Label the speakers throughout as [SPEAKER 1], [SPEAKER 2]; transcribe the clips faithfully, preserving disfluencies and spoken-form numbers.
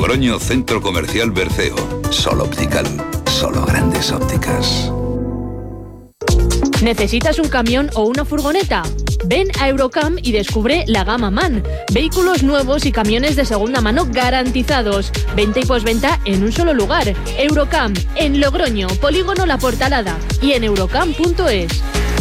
[SPEAKER 1] Logroño Centro Comercial Berceo. Sol Optical. Solo grandes ópticas.
[SPEAKER 2] ¿Necesitas un camión o una furgoneta? Ven a Eurocam y descubre la gama MAN. Vehículos nuevos y camiones de segunda mano garantizados. Venta y postventa en un solo lugar. Eurocam, en Logroño, Polígono La Portalada y en eurocam punto es.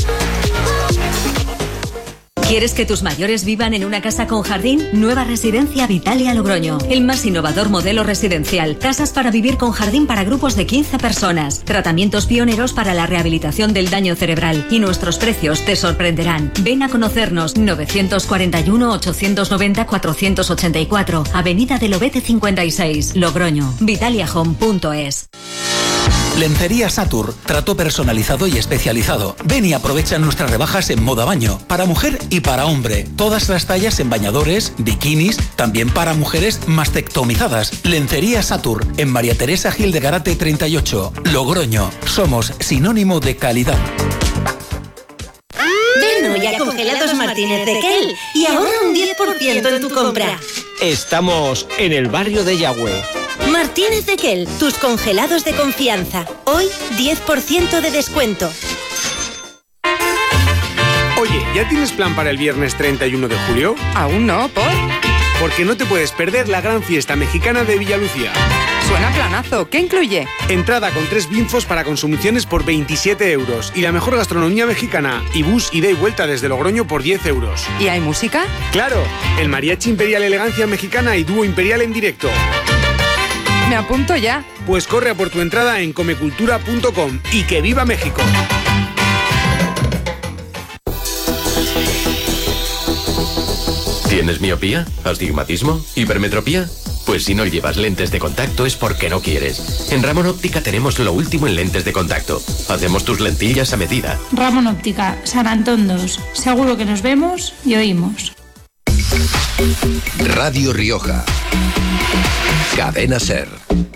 [SPEAKER 3] ¿Quieres que tus mayores vivan en una casa con jardín? Nueva Residencia Vitalia Logroño. El más innovador modelo residencial. Casas para vivir con jardín para grupos de quince personas. Tratamientos pioneros para la rehabilitación del daño cerebral. Y nuestros precios te sorprenderán. Ven a conocernos. novecientos cuarenta y uno, ochocientos noventa, cuatrocientos ochenta y cuatro. Avenida del Obete cincuenta y seis. Logroño. vitalia home punto es.
[SPEAKER 4] Lencería Satur, trato personalizado y especializado. Ven y aprovecha nuestras rebajas en moda baño, para mujer y para hombre. Todas las tallas en bañadores, bikinis, también para mujeres mastectomizadas. Lencería Satur, en María Teresa Gil de Garate treinta y ocho, Logroño. Somos sinónimo de calidad.
[SPEAKER 5] Ven hoy a Congelados Martínez de Kel y ahorra un diez por ciento en tu compra.
[SPEAKER 6] Estamos en el barrio de Yagüe.
[SPEAKER 5] Martínez de Kel, tus congelados de confianza. Hoy, diez por ciento de descuento.
[SPEAKER 7] Oye, ¿ya tienes plan para el viernes treinta y uno de julio?
[SPEAKER 8] Aún no, ¿por?
[SPEAKER 7] Porque no te puedes perder la gran fiesta mexicana de Villalucía.
[SPEAKER 8] Suena planazo. ¿Qué incluye?
[SPEAKER 7] Entrada con tres binfos para consumiciones por veintisiete euros. Y la mejor gastronomía mexicana. Y bus ida y vuelta desde Logroño por diez euros.
[SPEAKER 8] ¿Y hay música?
[SPEAKER 7] ¡Claro! El Mariachi Imperial Elegancia Mexicana y Dúo Imperial en directo.
[SPEAKER 8] Me apunto ya.
[SPEAKER 7] Pues corre a por tu entrada en comecultura punto com y que viva México.
[SPEAKER 9] ¿Tienes miopía? ¿Astigmatismo? ¿Hipermetropía? Pues si no llevas lentes de contacto es porque no quieres. En Ramón Óptica tenemos lo último en lentes de contacto. Hacemos tus lentillas a medida.
[SPEAKER 10] Ramón Óptica, San Antón dos. Seguro que nos vemos y oímos.
[SPEAKER 1] Radio Rioja. Cadena Ser.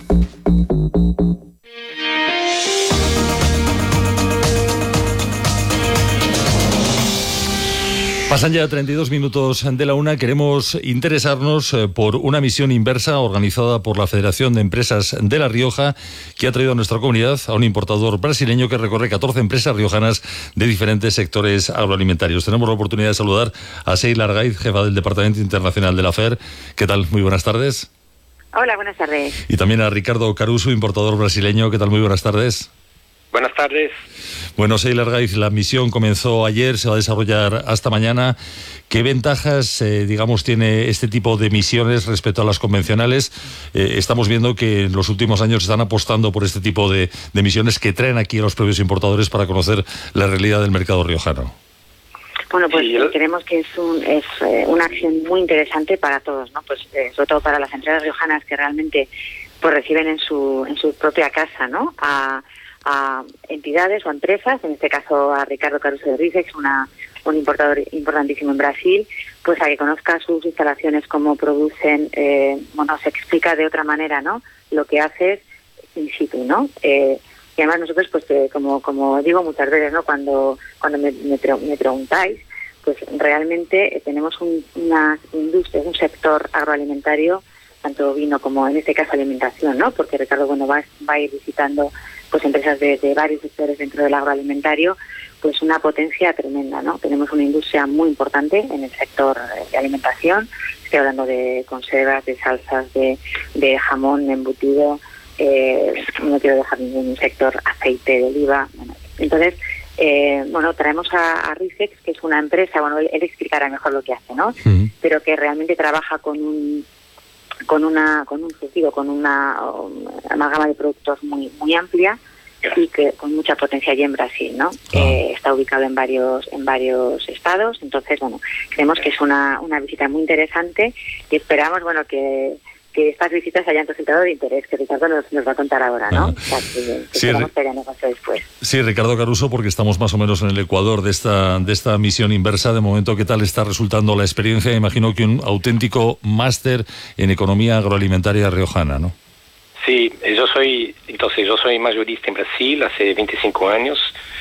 [SPEAKER 11] Pasan ya treinta y dos minutos de la una. Queremos interesarnos por una misión inversa organizada por la Federación de Empresas de La Rioja, que ha traído a nuestra comunidad a un importador brasileño que recorre catorce empresas riojanas de diferentes sectores agroalimentarios. Tenemos la oportunidad de saludar a Sheila Argaiz, jefa del Departamento Internacional de la F E R. ¿Qué tal? Muy buenas tardes.
[SPEAKER 12] Hola, buenas tardes.
[SPEAKER 11] Y también a Ricardo Caruso, importador brasileño. ¿Qué tal? Muy buenas tardes.
[SPEAKER 13] Buenas tardes.
[SPEAKER 11] Bueno, Sheila Argaiz, la misión comenzó ayer, se va a desarrollar hasta mañana. ¿Qué ventajas, eh, digamos, tiene este tipo de misiones respecto a las convencionales? Eh, estamos viendo que en los últimos años están apostando por este tipo de, de misiones que traen aquí a los propios importadores para conocer la realidad del mercado riojano.
[SPEAKER 12] Bueno, pues sí, creemos que es, un, es eh, una acción muy interesante para todos, ¿no? Pues eh, sobre todo para las empresas riojanas que realmente pues reciben en su en su propia casa, ¿no? A, a entidades o a empresas, en este caso a Ricardo Caruso de Ricex, una un importador importantísimo en Brasil, pues a que conozca sus instalaciones, cómo producen, eh, bueno, se explica de otra manera, ¿no? Lo que haces in situ, ¿no? Eh, y además nosotros, pues eh, como como digo muchas veces, ¿no? Cuando cuando me, me, me preguntáis, pues realmente tenemos un, una industria, un sector agroalimentario, tanto vino como en este caso alimentación, ¿no? Porque Ricardo, bueno, va, va a ir visitando pues empresas de, de varios sectores dentro del agroalimentario, pues una potencia tremenda, ¿no? Tenemos una industria muy importante en el sector de alimentación. Estoy hablando de conservas, de salsas, de, de jamón, de embutido. Eh, no quiero dejar ningún sector, aceite de oliva. Bueno, entonces, eh, bueno, traemos a, a Ricex, que es una empresa, bueno, él, él explicará mejor lo que hace, ¿no? Sí. Pero que realmente trabaja con un con una con un surtido, con una um, amalgama de productos muy muy amplia y que con mucha potencia allí en Brasil, ¿no? Ah. Eh, está ubicado en varios en varios estados. Entonces, bueno, creemos que es una una visita muy interesante y esperamos, bueno, que que estas visitas hayan resultado de interés, que Ricardo nos, nos va a contar ahora, ¿no? Ah. O sea, que, que
[SPEAKER 11] sí,
[SPEAKER 12] esperamos que haya negocio después.
[SPEAKER 11] Sí, Ricardo Caruso, porque estamos más o menos en el ecuador de esta de esta misión inversa. De momento, ¿qué tal está resultando la experiencia? Imagino que un auténtico máster en economía agroalimentaria riojana, ¿no?
[SPEAKER 13] Sí, yo soy, entonces yo soy mayorista en Brasil hace veinticinco años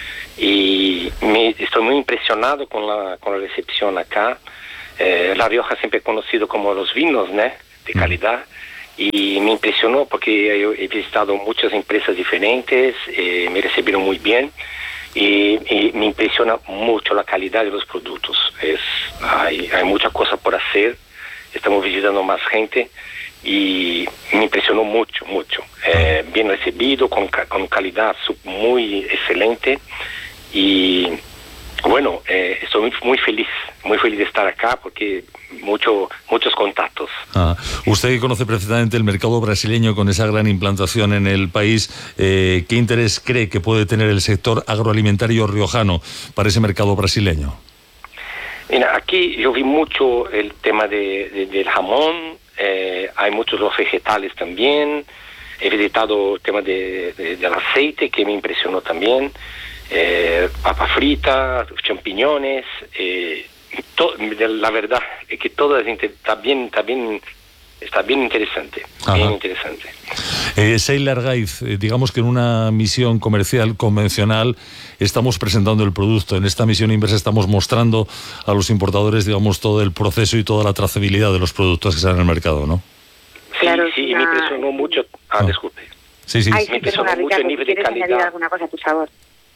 [SPEAKER 13] y me, estoy muy impresionado con la, con la recepción acá. Eh, La Rioja siempre es conocido como los vinos, ¿no?, de calidad, y me impresionó porque yo he visitado muchas empresas diferentes, eh, me recibieron muy bien y, y me impresiona mucho la calidad de los productos. Es, hay, hay mucha cosa por hacer, estamos visitando más gente y me impresionó mucho, mucho. Eh, bien recibido, con, con calidad muy excelente y bueno, eh, estoy muy, muy feliz, muy feliz de estar acá porque mucho, muchos contactos.
[SPEAKER 11] Ah, usted que conoce perfectamente el mercado brasileño con esa gran implantación en el país, eh, ¿qué interés cree que puede tener el sector agroalimentario riojano para ese mercado brasileño?
[SPEAKER 13] Mira, aquí yo vi mucho el tema de, de, del jamón, eh, hay muchos los vegetales también, he visitado el tema de, de, del aceite que me impresionó también. Eh, papa frita, champiñones, eh, to, la verdad es que todo es inter, está bien, está bien, está bien interesante, Ajá. bien interesante.
[SPEAKER 11] Eh, Sheila Argaiz, eh, digamos que en una misión comercial convencional estamos presentando el producto, en esta misión inversa estamos mostrando a los importadores, digamos, todo el proceso y toda la trazabilidad de los productos que salen en el mercado, ¿no?
[SPEAKER 13] Sí, claro, sí, una... me impresionó mucho. Ah, oh. disculpe.
[SPEAKER 11] Sí, sí.
[SPEAKER 12] Ay,
[SPEAKER 13] me impresionó
[SPEAKER 12] Ricardo,
[SPEAKER 13] mucho el nivel de
[SPEAKER 12] ¿quieres
[SPEAKER 13] calidad.
[SPEAKER 12] añadir alguna cosa a tu sabor?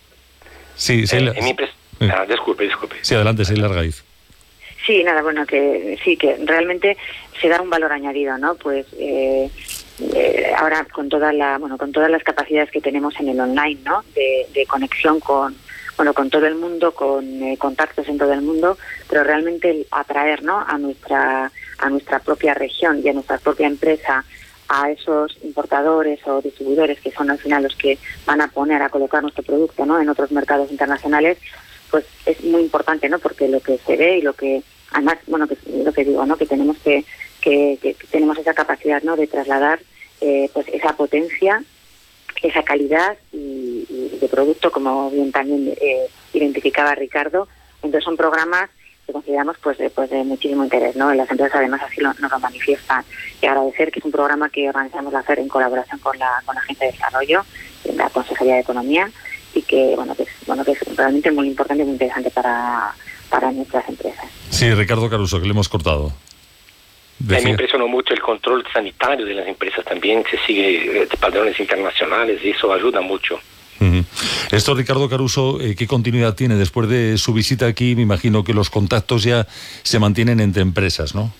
[SPEAKER 11] Sí, sí.
[SPEAKER 13] Eh, impres... ah, disculpe, disculpe.
[SPEAKER 11] Sí, adelante, Sheila Argaiz.
[SPEAKER 12] Sí, nada, bueno, que sí, que realmente se da un valor añadido, ¿no? Pues eh, eh, ahora con toda la, bueno, con todas las capacidades que tenemos en el online, ¿no? De, de conexión con, bueno, con todo el mundo, con eh, contactos en todo el mundo, pero realmente el atraer, ¿no? A nuestra, a nuestra propia región y a nuestra propia empresa, a esos importadores o distribuidores que son al final los que van a poner a colocar nuestro producto, ¿no? En otros mercados internacionales, pues es muy importante, ¿no? Porque lo que se ve y lo que además, bueno, que lo que digo, ¿no? Que tenemos que que, que tenemos esa capacidad, ¿no? De trasladar eh, pues esa potencia, esa calidad y, y de producto, como bien también eh, identificaba Ricardo. Entonces son programas que consideramos pues de, pues de muchísimo interés, ¿no? Las empresas además así lo, nos lo manifiestan. Y agradecer que es un programa que organizamos la F E R en colaboración con la con la Agencia de Desarrollo, en la Consejería de Economía, y que bueno que es bueno que es realmente muy importante y muy interesante para, para nuestras empresas.
[SPEAKER 11] Sí, Ricardo Caruso, que le hemos cortado.
[SPEAKER 13] Decía. Me impresionó mucho el control sanitario de las empresas también, que sigue patrones internacionales y eso ayuda mucho.
[SPEAKER 11] Uh-huh. Esto, Ricardo Caruso, eh, ¿qué continuidad tiene? Después de su visita aquí, me imagino que los contactos ya se mantienen entre empresas, ¿no?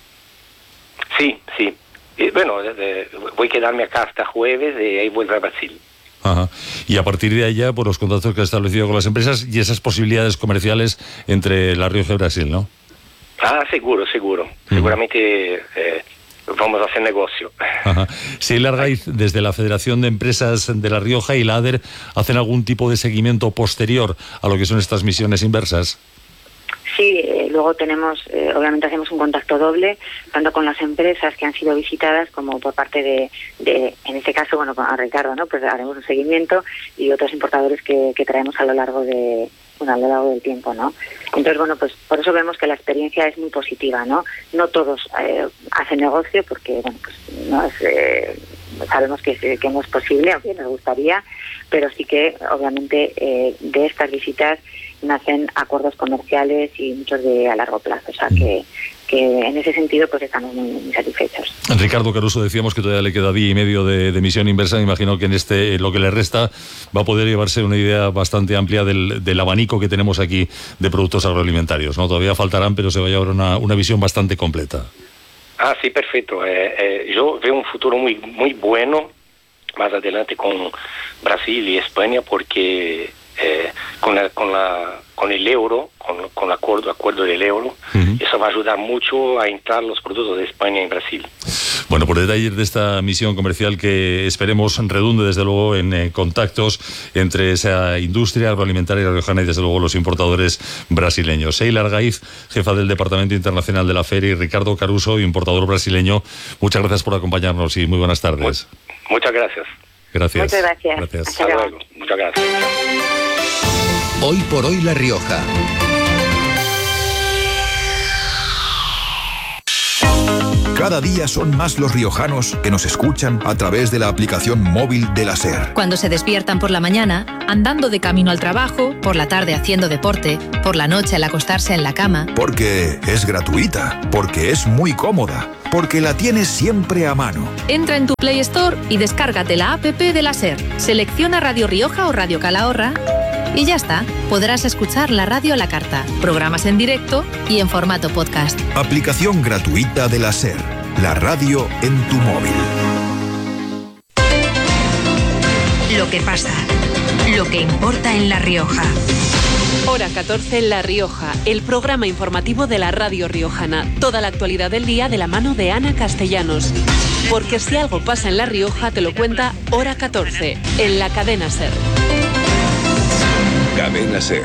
[SPEAKER 13] Sí, sí. Eh, bueno, eh, voy a quedarme acá hasta jueves y ahí vuelvo a Brasil.
[SPEAKER 11] Ajá. Y a partir de allá, por los contactos que ha establecido con las empresas y esas posibilidades comerciales entre La Rioja y Brasil, ¿no?
[SPEAKER 13] Ah, seguro, seguro. Uh-huh. Seguramente eh, vamos a hacer negocio.
[SPEAKER 11] Ajá. Sheila Argaiz, desde la Federación de Empresas de La Rioja y la A D E R, ¿hacen algún tipo de seguimiento posterior a lo que son estas misiones inversas?
[SPEAKER 12] Sí, eh, luego tenemos, eh, obviamente hacemos un contacto doble, tanto con las empresas que han sido visitadas como por parte de, de en este caso, bueno, a Ricardo, ¿no? Pues haremos un seguimiento y otros importadores que, que traemos a lo largo de, bueno, a lo largo del tiempo, ¿no? Entonces, bueno, pues por eso vemos que la experiencia es muy positiva, ¿no? No todos eh, hacen negocio porque, bueno, pues no es, eh, sabemos que, que no es posible, aunque nos gustaría, pero sí que, obviamente, eh, de estas visitas nacen acuerdos comerciales y muchos de a largo plazo, o sea que, que en ese sentido pues estamos muy, muy satisfechos.
[SPEAKER 11] Ricardo Caruso, decíamos que todavía le queda día y medio de, de misión inversa. Me imagino que en este lo que le resta va a poder llevarse una idea bastante amplia del, del abanico que tenemos aquí de productos agroalimentarios, ¿no? Todavía faltarán, pero se va a llevar una, una visión bastante completa.
[SPEAKER 13] Ah, sí, perfecto. Eh, eh, yo veo un futuro muy, muy bueno más adelante con Brasil y España porque Eh, con, la, con, la, con el euro, con, con el acuerdo, acuerdo del euro, uh-huh. Eso va a ayudar mucho a entrar los productos de España en Brasil.
[SPEAKER 11] Bueno, por detalles de esta misión comercial que esperemos redunde desde luego en eh, contactos entre esa industria agroalimentaria riojana y desde luego los importadores brasileños. Sheila Argaiz, jefa del Departamento Internacional de la F E R, y Ricardo Caruso, importador brasileño, muchas gracias por acompañarnos y muy buenas tardes.
[SPEAKER 13] Muy, muchas gracias.
[SPEAKER 11] Gracias.
[SPEAKER 12] Muchas gracias.
[SPEAKER 11] Gracias.
[SPEAKER 13] Hasta luego. Muchas gracias.
[SPEAKER 1] Hoy por hoy La Rioja.
[SPEAKER 14] Cada día son más los riojanos que nos escuchan a través de la aplicación móvil de la SER.
[SPEAKER 15] Cuando se despiertan por la mañana, andando de camino al trabajo, por la tarde haciendo deporte, por la noche al acostarse en la cama.
[SPEAKER 14] Porque es gratuita, porque es muy cómoda, porque la tienes siempre a mano.
[SPEAKER 15] Entra en tu Play Store y descárgate la app de la SER. Selecciona Radio Rioja o Radio Calahorra y ya está. Podrás escuchar la radio a la carta, programas en directo y en formato podcast.
[SPEAKER 14] Aplicación gratuita de la SER. La radio en tu móvil.
[SPEAKER 16] Lo que pasa, lo que importa en La Rioja.
[SPEAKER 17] Hora catorce en La Rioja, el programa informativo de la radio riojana. Toda la actualidad del día de la mano de Ana Castellanos. Porque si algo pasa en La Rioja, te lo cuenta Hora catorce, en la cadena SER.
[SPEAKER 1] Cadena SER.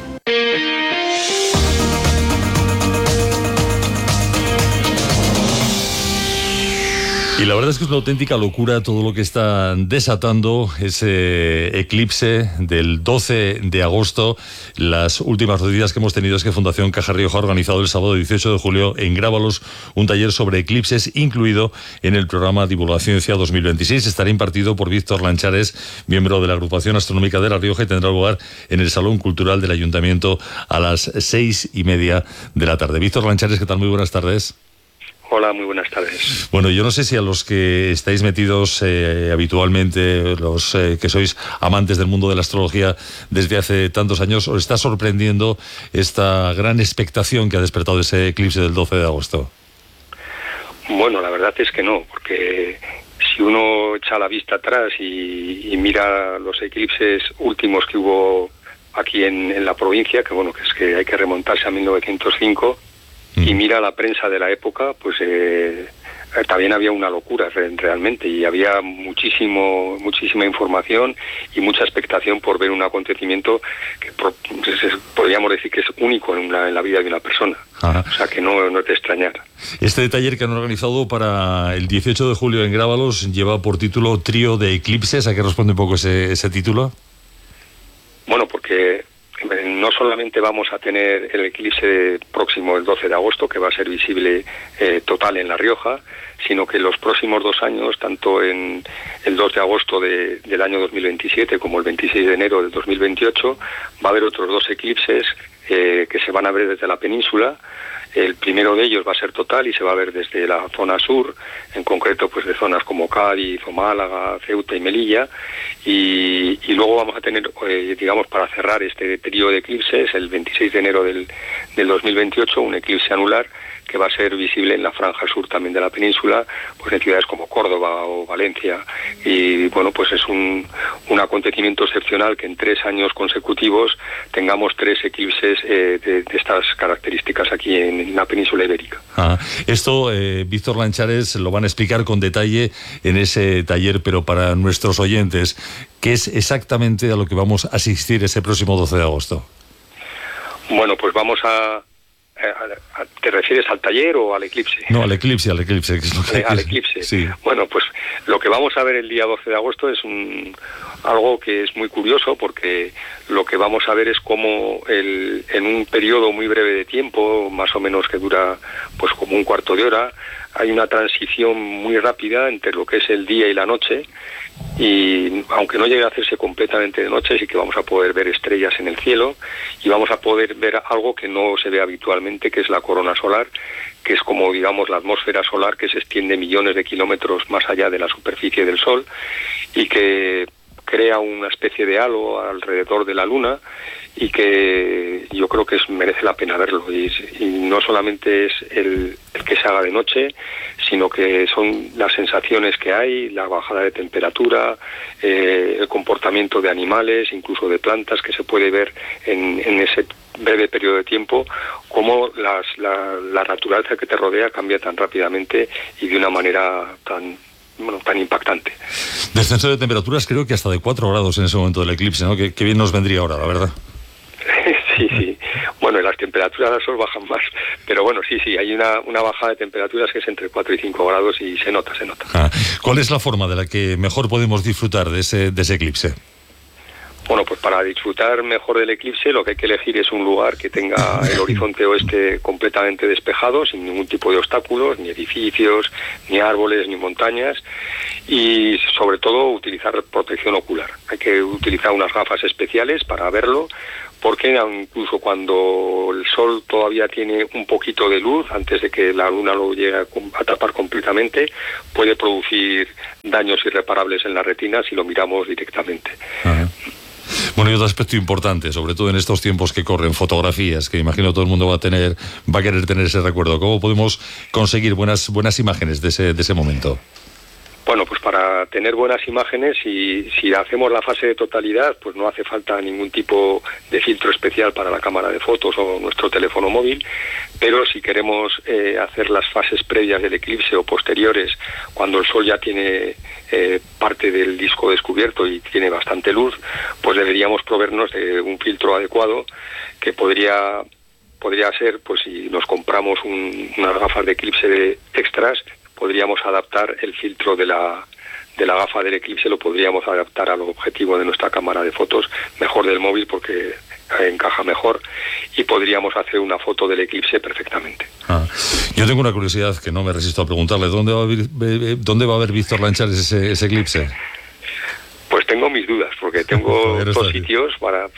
[SPEAKER 11] Y la verdad es que es una auténtica locura todo lo que está desatando ese eclipse del doce de agosto. Las últimas noticias que hemos tenido es que Fundación Caja Rioja ha organizado el sábado dieciocho de julio en Grábalos un taller sobre eclipses incluido en el programa Divulgación Ciencia dos mil veintiséis. Estará impartido por Víctor Lanchares, miembro de la Agrupación Astronómica de La Rioja, y tendrá lugar en el Salón Cultural del Ayuntamiento a las seis y media de la tarde. Víctor Lanchares, ¿qué tal? Muy buenas tardes.
[SPEAKER 13] Hola, muy buenas tardes.
[SPEAKER 11] Bueno, yo no sé si a los que estáis metidos eh, habitualmente, los eh, que sois amantes del mundo de la astrología desde hace tantos años, os está sorprendiendo esta gran expectación que ha despertado ese eclipse del doce de agosto.
[SPEAKER 13] Bueno, la verdad es que no, porque si uno echa la vista atrás y, y mira los eclipses últimos que hubo aquí en, en la provincia, que bueno, que es que hay que remontarse a mil novecientos cinco, y mira la prensa de la época, pues eh, también había una locura realmente, y había muchísimo muchísima información y mucha expectación por ver un acontecimiento que por, pues, podríamos decir que es único en, una, en la vida de una persona. Ajá. O sea que no, no es de extrañar.
[SPEAKER 11] Este taller que han organizado para el dieciocho de julio en Grábalos lleva por título Trío de Eclipses. ¿A qué responde un poco ese, ese título?
[SPEAKER 13] Bueno, porque no solamente vamos a tener el eclipse próximo el doce de agosto, que va a ser visible eh, total en La Rioja, sino que los próximos dos años, tanto en el dos de agosto de, del año dos mil veintisiete como el veintiséis de enero del dos mil veintiocho, va a haber otros dos eclipses eh, que se van a ver desde la península. El primero de ellos va a ser total y se va a ver desde la zona sur, en concreto pues de zonas como Cádiz o Málaga, Ceuta y Melilla, y, y luego vamos a tener, eh, digamos, para cerrar este trío de eclipses, el veintiséis de enero del, del dos mil veintiocho, un eclipse anular que va a ser visible en la franja sur también de la península, pues en ciudades como Córdoba o Valencia, y bueno, pues es un, un acontecimiento excepcional que en tres años consecutivos tengamos tres eclipses eh, de, de estas características aquí en, en la península ibérica.
[SPEAKER 11] Ah, esto, eh, Víctor Lanchares, lo van a explicar con detalle en ese taller, pero para nuestros oyentes, ¿qué es exactamente a lo que vamos a asistir ese próximo doce de agosto?
[SPEAKER 13] Bueno, pues vamos a... ¿Te refieres al taller o al eclipse?
[SPEAKER 11] No, al eclipse, al eclipse. Que es lo que
[SPEAKER 13] al eclipse.
[SPEAKER 11] Sí.
[SPEAKER 13] Bueno, pues lo que vamos a ver el día doce de agosto es un, algo que es muy curioso, porque lo que vamos a ver es cómo el, en un periodo muy breve de tiempo, más o menos que dura pues como un cuarto de hora, hay una transición muy rápida entre lo que es el día y la noche, y aunque no llegue a hacerse completamente de noche, sí que vamos a poder ver estrellas en el cielo y vamos a poder ver algo que no se ve habitualmente, que es la corona solar, que es como, digamos, la atmósfera solar que se extiende millones de kilómetros más allá de la superficie del Sol y que crea una especie de halo alrededor de la Luna, y que yo creo que es, merece la pena verlo, y, y no solamente es el, el que se haga de noche, sino que son las sensaciones que hay, la bajada de temperatura, eh, el comportamiento de animales, incluso de plantas, que se puede ver en, en ese breve periodo de tiempo, cómo las, la, la naturaleza que te rodea cambia tan rápidamente y de una manera tan bueno, tan impactante.
[SPEAKER 11] Descenso de temperaturas creo que hasta de cuatro grados en ese momento del eclipse, ¿no? Que, que bien nos vendría ahora, la verdad.
[SPEAKER 13] Sí, sí. Bueno, las temperaturas al sol bajan más, pero bueno, sí, sí, hay una, una bajada de temperaturas que es entre cuatro y cinco grados y se nota, se nota.
[SPEAKER 11] Ah, ¿cuál es la forma de la que mejor podemos disfrutar de ese, de ese eclipse?
[SPEAKER 13] Bueno, pues para disfrutar mejor del eclipse lo que hay que elegir es un lugar que tenga el horizonte oeste completamente despejado, sin ningún tipo de obstáculos, ni edificios, ni árboles, ni montañas, y sobre todo utilizar protección ocular. Hay que utilizar unas gafas especiales para verlo, porque incluso cuando el sol todavía tiene un poquito de luz, antes de que la luna lo llegue a tapar completamente, puede producir daños irreparables en la retina si lo miramos directamente.
[SPEAKER 11] Ajá. Bueno, y otro aspecto importante, sobre todo en estos tiempos que corren, fotografías, que imagino todo el mundo va a tener, va a querer tener ese recuerdo. ¿Cómo podemos conseguir buenas buenas imágenes de ese de ese momento?
[SPEAKER 13] Bueno, pues para tener buenas imágenes, y si hacemos la fase de totalidad, pues no hace falta ningún tipo de filtro especial para la cámara de fotos o nuestro teléfono móvil, pero si queremos eh, hacer las fases previas del eclipse o posteriores, cuando el sol ya tiene eh, parte del disco descubierto y tiene bastante luz, pues deberíamos proveernos de un filtro adecuado que podría... podría ser, pues si nos compramos un, unas gafas de eclipse de extras, podríamos adaptar el filtro de la de la gafa del eclipse, lo podríamos adaptar al objetivo de nuestra cámara de fotos, mejor del móvil porque encaja mejor, y podríamos hacer una foto del eclipse perfectamente.
[SPEAKER 11] Ah, yo tengo una curiosidad que no me resisto a preguntarle, ¿dónde va a haber, dónde va a ver Víctor Lanchares ese, ese eclipse?
[SPEAKER 13] Pues tengo mis dudas, porque tengo dos sitios para...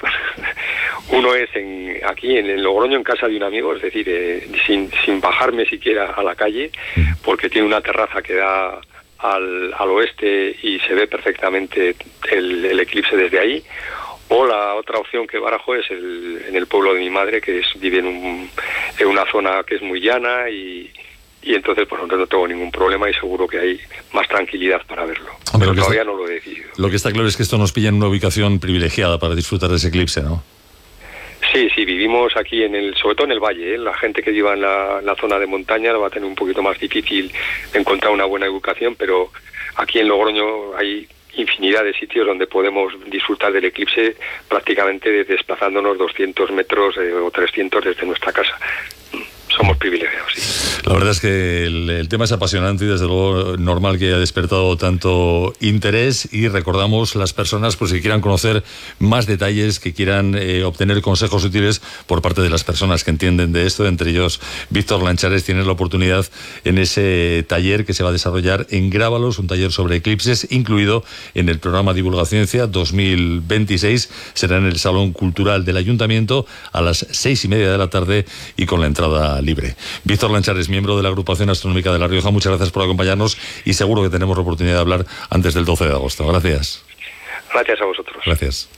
[SPEAKER 13] Uno es en, aquí en el Logroño, en casa de un amigo, es decir, eh, sin, sin bajarme siquiera a la calle, porque tiene una terraza que da al, al oeste y se ve perfectamente el, el eclipse desde ahí. O la otra opción que barajo es el, en el pueblo de mi madre, que es, vive en, un, en una zona que es muy llana y... y entonces pues no tengo ningún problema y seguro que hay más tranquilidad para verlo. Hombre, pero todavía está, no lo he decidido.
[SPEAKER 11] Lo que está claro es que esto nos pilla en una ubicación privilegiada para disfrutar de ese eclipse, ¿no?
[SPEAKER 13] Sí, sí, vivimos aquí, en el, sobre todo en el valle, ¿eh? La gente que viva en la, en la zona de montaña lo va a tener un poquito más difícil encontrar una buena educación, pero aquí en Logroño hay infinidad de sitios donde podemos disfrutar del eclipse prácticamente desplazándonos doscientos metros eh, o trescientos desde nuestra casa. Somos privilegiados, sí.
[SPEAKER 11] La verdad es que el, el tema es apasionante y desde luego normal que haya despertado tanto interés, y recordamos las personas pues que quieran conocer más detalles, que quieran eh, obtener consejos útiles por parte de las personas que entienden de esto, entre ellos Víctor Lanchares. Tiene la oportunidad en ese taller que se va a desarrollar en Grábalos, un taller sobre eclipses incluido en el programa Divulgaciencia dos mil veintiséis. Será en el Salón Cultural del Ayuntamiento a las seis y media de la tarde y con la entrada libre. Víctor Lanchares, miembro de la Agrupación Astronómica de La Rioja, muchas gracias por acompañarnos y seguro que tenemos la oportunidad de hablar antes del doce de agosto. Gracias.
[SPEAKER 13] Gracias a vosotros.
[SPEAKER 11] Gracias.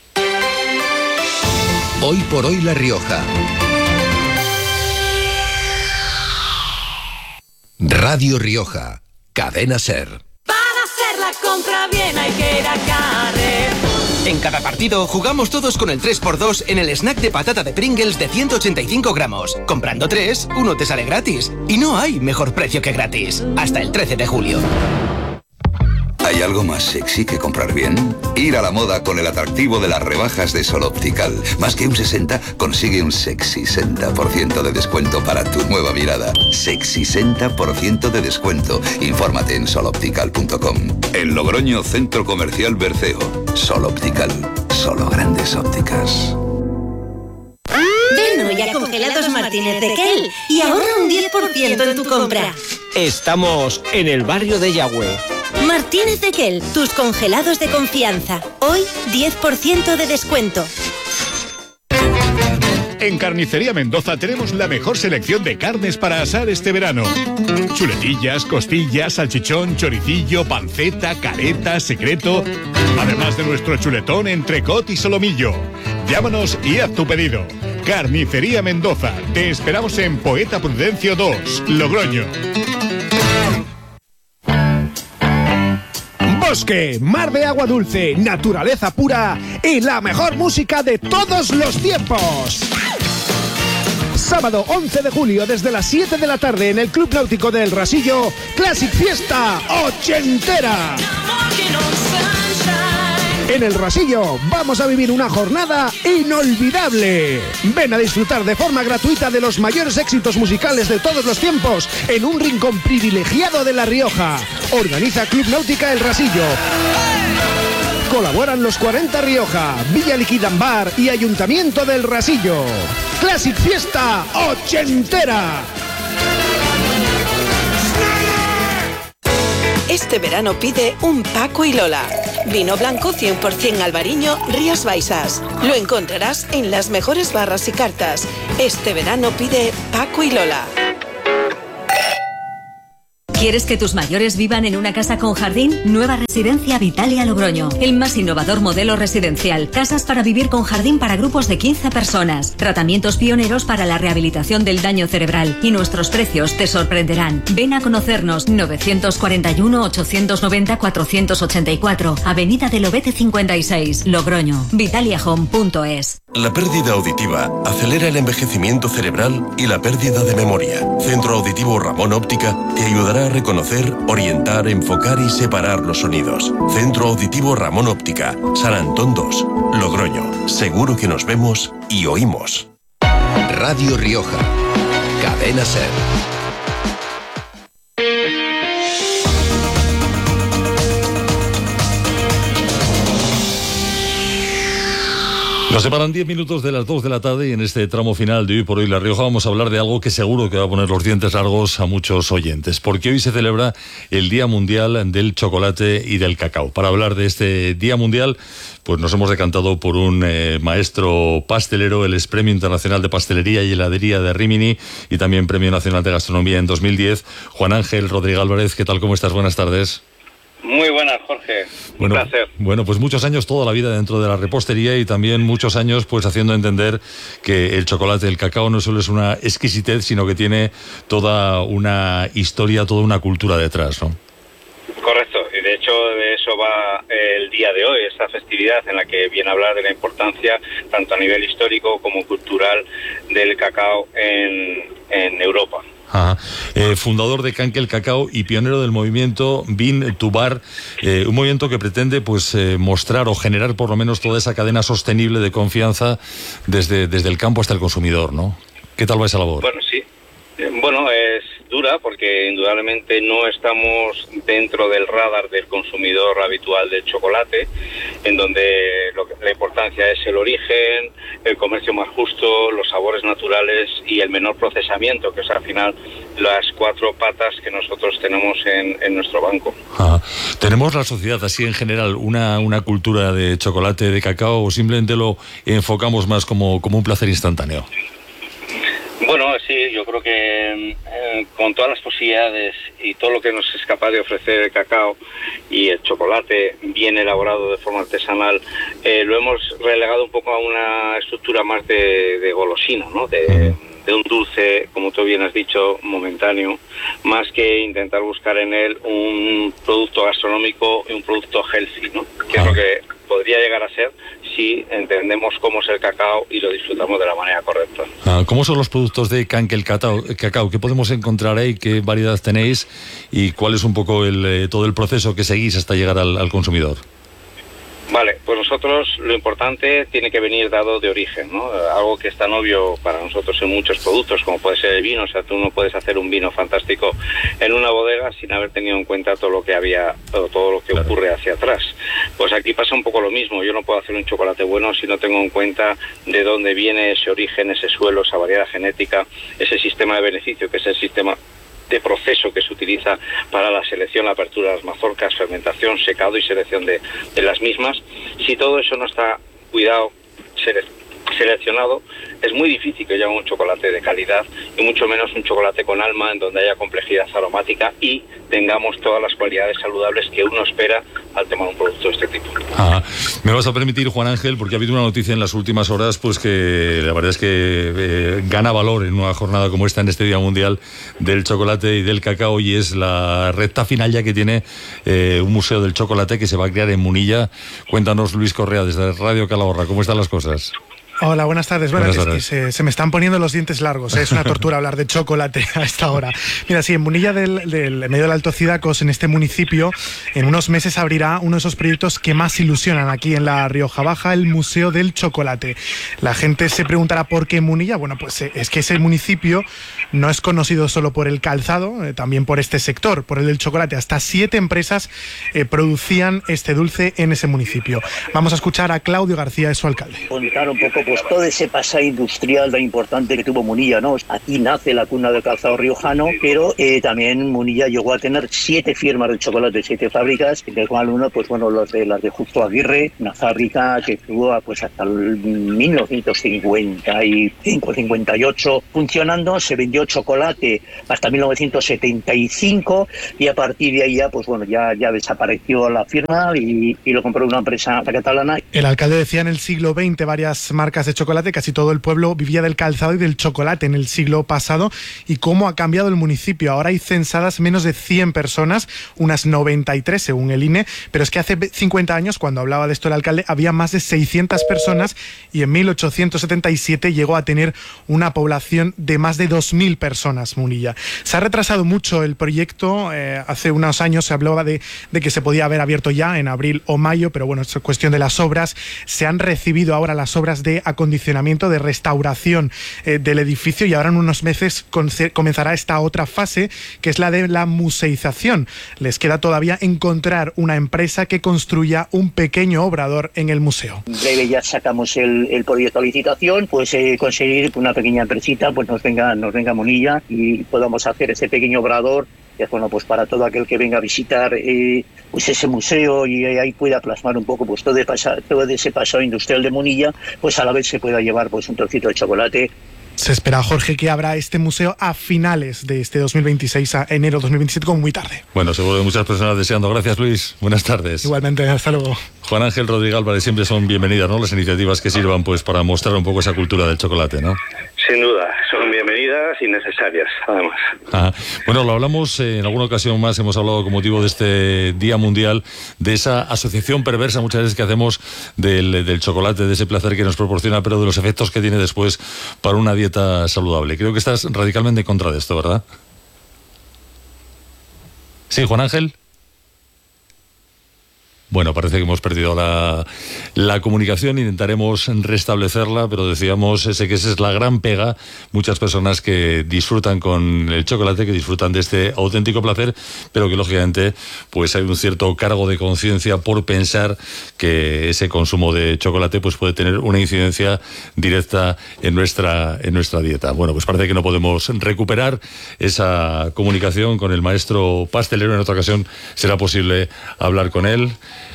[SPEAKER 1] Hoy por hoy La Rioja. Radio Rioja, Cadena SER.
[SPEAKER 18] Para hacer la compra bien hay que ir a Carrefour.
[SPEAKER 19] En cada partido jugamos todos con el tres por dos en el snack de patata de Pringles de ciento ochenta y cinco gramos. Comprando tres, uno te sale gratis. Y no hay mejor precio que gratis. Hasta el trece de julio.
[SPEAKER 1] ¿Hay algo más sexy que comprar bien? Ir a la moda con el atractivo de las rebajas de Sol Optical. Más que un sesenta, consigue un sexy sesenta por ciento de descuento para tu nueva mirada. Sexy sesenta por ciento de descuento. Infórmate en sol optical punto com. En Logroño, Centro Comercial Berceo. Sol Optical. Solo grandes ópticas.
[SPEAKER 5] Ven hoy a Congelados Martínez de Kel y ahorra un diez por ciento en tu compra.
[SPEAKER 6] Estamos en el barrio de Yagüe.
[SPEAKER 5] Martínez de Kel, tus congelados de confianza. Hoy, diez por ciento de descuento.
[SPEAKER 20] En Carnicería Mendoza tenemos la mejor selección de carnes para asar este verano. Chuletillas, costillas, salchichón, choricillo, panceta, careta, secreto. Además de nuestro chuletón, entrecot y solomillo. Llámanos y haz tu pedido. Carnicería Mendoza. Te esperamos en Poeta Prudencio dos, Logroño. Bosque, mar de agua dulce, naturaleza pura y la mejor música de todos los tiempos. Sábado once de julio desde las siete de la tarde en el Club Náutico del Rasillo, Classic Fiesta Ochentera. En el Rasillo vamos a vivir una jornada inolvidable. Ven a disfrutar de forma gratuita de los mayores éxitos musicales de todos los tiempos en un rincón privilegiado de La Rioja. Organiza Club Náutica El Rasillo.
[SPEAKER 21] Colaboran los cuarenta Rioja, Villa Liquidambar y Ayuntamiento del Rasillo. Classic Fiesta ochentera.
[SPEAKER 22] Este verano pide un Paco y Lola. Vino blanco cien por ciento albariño Rías Baixas. Lo encontrarás en las mejores barras y cartas. Este verano pide Paco y Lola.
[SPEAKER 3] ¿Quieres que tus mayores vivan en una casa con jardín? Nueva residencia Vitalia Logroño. El más innovador modelo residencial. Casas para vivir con jardín para grupos de quince personas. Tratamientos pioneros para la rehabilitación del daño cerebral. Y nuestros precios te sorprenderán. Ven a conocernos. novecientos cuarenta y uno, ochocientos noventa, cuatrocientos ochenta y cuatro. Avenida del Obete cincuenta y seis, Logroño. vitaliahome punto es.
[SPEAKER 23] La pérdida auditiva acelera el envejecimiento cerebral y la pérdida de memoria. Centro Auditivo Ramón Óptica te ayudará a reconocer, orientar, enfocar y separar los sonidos. Centro Auditivo Ramón Óptica, San Antón dos, Logroño. Seguro que nos vemos y oímos.
[SPEAKER 24] Radio Rioja, Cadena SER.
[SPEAKER 11] Nos separan diez minutos de las dos de la tarde y en este tramo final de Hoy por Hoy La Rioja vamos a hablar de algo que seguro que va a poner los dientes largos a muchos oyentes, porque hoy se celebra el Día Mundial del Chocolate y del Cacao. Para hablar de este Día Mundial, pues nos hemos decantado por un eh, maestro pastelero, el Premio Internacional de Pastelería y Heladería de Rímini y también Premio Nacional de Gastronomía en dos mil diez, Juan Ángel Rodríguez Álvarez. ¿Qué tal? ¿Cómo estás? Buenas tardes.
[SPEAKER 25] Muy buenas, Jorge.
[SPEAKER 11] Bueno,
[SPEAKER 25] un placer.
[SPEAKER 11] Bueno, pues muchos años, toda la vida dentro de la repostería y también muchos años pues haciendo entender que el chocolate, el cacao no solo es una exquisitez, sino que tiene toda una historia, toda una cultura detrás, ¿no?
[SPEAKER 25] Correcto, y de hecho de eso va el día de hoy, esta festividad en la que viene a hablar de la importancia, tanto a nivel histórico como cultural, del cacao en, en Europa.
[SPEAKER 11] Ajá. Eh, fundador de Canque el Cacao y pionero del movimiento Bean to Bar, eh, un movimiento que pretende pues eh, mostrar o generar por lo menos toda esa cadena sostenible de confianza desde, desde el campo hasta el consumidor, ¿no? ¿Qué tal va esa labor?
[SPEAKER 25] Bueno, sí. Bueno, es dura porque indudablemente no estamos dentro del radar del consumidor habitual del chocolate, en donde lo que, la importancia es el origen, el comercio más justo, los sabores naturales y el menor procesamiento, que es al final las cuatro patas que nosotros tenemos en, en nuestro banco.
[SPEAKER 11] Ah, ¿tenemos la sociedad así en general una, una cultura de chocolate, de cacao, o simplemente lo enfocamos más como, como un placer instantáneo?
[SPEAKER 25] Bueno, sí, yo creo que eh, con todas las posibilidades y todo lo que nos es capaz de ofrecer el cacao y el chocolate bien elaborado de forma artesanal, eh, lo hemos relegado un poco a una estructura más de, de golosina, ¿no? De, de un dulce, como tú bien has dicho, momentáneo, más que intentar buscar en él un producto gastronómico y un producto healthy, ¿no? Que es lo que podría llegar a ser si entendemos cómo es el cacao y lo disfrutamos de la manera correcta.
[SPEAKER 11] Ah, ¿cómo son los productos de Canque el Cacao? Cacao? ¿Qué podemos encontrar ahí? ¿Qué variedad tenéis? ¿Y cuál es un poco el, eh, todo el proceso que seguís hasta llegar al, al consumidor?
[SPEAKER 25] Vale, pues nosotros lo importante tiene que venir dado de origen, ¿no? Algo que es tan obvio para nosotros en muchos productos, como puede ser el vino. O sea, tú no puedes hacer un vino fantástico en una bodega sin haber tenido en cuenta todo lo que había, o todo lo que claro. ocurre hacia atrás. Pues aquí pasa un poco lo mismo. Yo no puedo hacer un chocolate bueno si no tengo en cuenta de dónde viene ese origen, ese suelo, esa variedad genética, ese sistema de beneficio, que es el sistema de proceso que se utiliza para la selección, la apertura de las mazorcas, fermentación, secado y selección de, de las mismas. Si todo eso no está cuidado, sele seleccionado, es muy difícil que haya un chocolate de calidad y mucho menos un chocolate con alma, en donde haya complejidad aromática y tengamos todas las cualidades saludables que uno espera al tomar un producto de este tipo.
[SPEAKER 11] Ah, me vas a permitir, Juan Ángel, porque ha habido una noticia en las últimas horas, pues que la verdad es que eh, gana valor en una jornada como esta, en este Día Mundial del Chocolate y del Cacao, y es la recta final ya que tiene eh, un museo del chocolate que se va a crear en Munilla. Cuéntanos, Luis Correa, desde Radio Calahorra, ¿cómo están las cosas?
[SPEAKER 2] Hola, buenas tardes. Bueno,
[SPEAKER 11] buenas
[SPEAKER 2] es
[SPEAKER 11] tardes.
[SPEAKER 2] que se, se me están poniendo los dientes largos, ¿eh? Es una tortura hablar de chocolate a esta hora. Mira, sí, en Munilla del, del en medio del Alto Cidacos, en este municipio, en unos meses abrirá uno de esos proyectos que más ilusionan aquí en la Rioja Baja, el Museo del Chocolate. La gente se preguntará por qué Munilla. Bueno, pues eh, es que ese municipio no es conocido solo por el calzado, eh, también por este sector, por el del chocolate. Hasta siete empresas eh, producían este dulce en ese municipio. Vamos a escuchar a Claudio García, es su alcalde.
[SPEAKER 4] Contar un poco pues todo ese pasado industrial tan importante que tuvo Munilla, ¿no? Aquí nace la cuna del calzado riojano, pero eh, también Munilla llegó a tener siete firmas de chocolate, siete fábricas, de cual uno, pues bueno, los de las de Justo Aguirre, una fábrica que estuvo pues hasta el mil novecientos cincuenta y cinco, cincuenta y ocho funcionando. Se vendió chocolate hasta mil novecientos setenta y cinco y a partir de ahí ya, pues bueno, ya, ya desapareció la firma y, y lo compró una empresa catalana.
[SPEAKER 2] El alcalde decía en el siglo veinte varias marcas de chocolate, casi todo el pueblo vivía del calzado y del chocolate en el siglo pasado, y cómo ha cambiado el municipio. Ahora hay censadas menos de cien personas, unas noventa y tres según el I N E, pero es que hace cincuenta años, cuando hablaba de esto el alcalde, había más de seiscientas personas y en mil ochocientos setenta y siete llegó a tener una población de más de dos mil personas, Munilla. Se ha retrasado mucho el proyecto, eh, hace unos años se hablaba de, de que se podía haber abierto ya en abril o mayo, pero bueno, es cuestión de las obras. Se han recibido ahora las obras de acondicionamiento, de restauración eh, del edificio, y ahora en unos meses comenzará esta otra fase, que es la de la museización. Les queda todavía encontrar una empresa que construya un pequeño obrador en el museo.
[SPEAKER 4] En breve ya sacamos el, el proyecto a licitación, pues eh, conseguir una pequeña empresita pues nos venga, nos venga a Munilla y podamos hacer ese pequeño obrador, que es bueno pues para todo aquel que venga a visitar eh, pues ese museo y ahí pueda plasmar un poco pues todo, de pasa, todo de ese pasado industrial de Munilla, pues a la vez se pueda llevar pues un trocito de chocolate.
[SPEAKER 2] Se espera, Jorge, que abra este museo a finales de este dos mil veintiséis, a enero dos mil veintisiete, como muy tarde.
[SPEAKER 11] Bueno, seguro que muchas personas deseando. Gracias, Luis. Buenas tardes.
[SPEAKER 2] Igualmente, hasta luego.
[SPEAKER 11] Juan Ángel Rodríguez Álvarez, siempre son bienvenidas, ¿no?, las iniciativas que sirvan pues para mostrar un poco esa cultura del chocolate, ¿no?
[SPEAKER 25] Sin duda, son bienvenidas y necesarias, además.
[SPEAKER 11] Ajá. Bueno, lo hablamos eh, en alguna ocasión más, hemos hablado con motivo de este Día Mundial, de esa asociación perversa muchas veces que hacemos del, del chocolate, de ese placer que nos proporciona, pero de los efectos que tiene después para una dieta saludable. Creo que estás radicalmente en contra de esto, ¿verdad? Sí, Juan Ángel. Bueno, parece que hemos perdido la, la comunicación, intentaremos restablecerla, pero decíamos ese que esa es la gran pega. Muchas personas que disfrutan con el chocolate, que disfrutan de este auténtico placer, pero que lógicamente pues hay un cierto cargo de conciencia por pensar que ese consumo de chocolate pues puede tener una incidencia directa en nuestra, en nuestra dieta. Bueno, pues parece que no podemos recuperar esa comunicación con el maestro pastelero. En otra ocasión será posible hablar con él.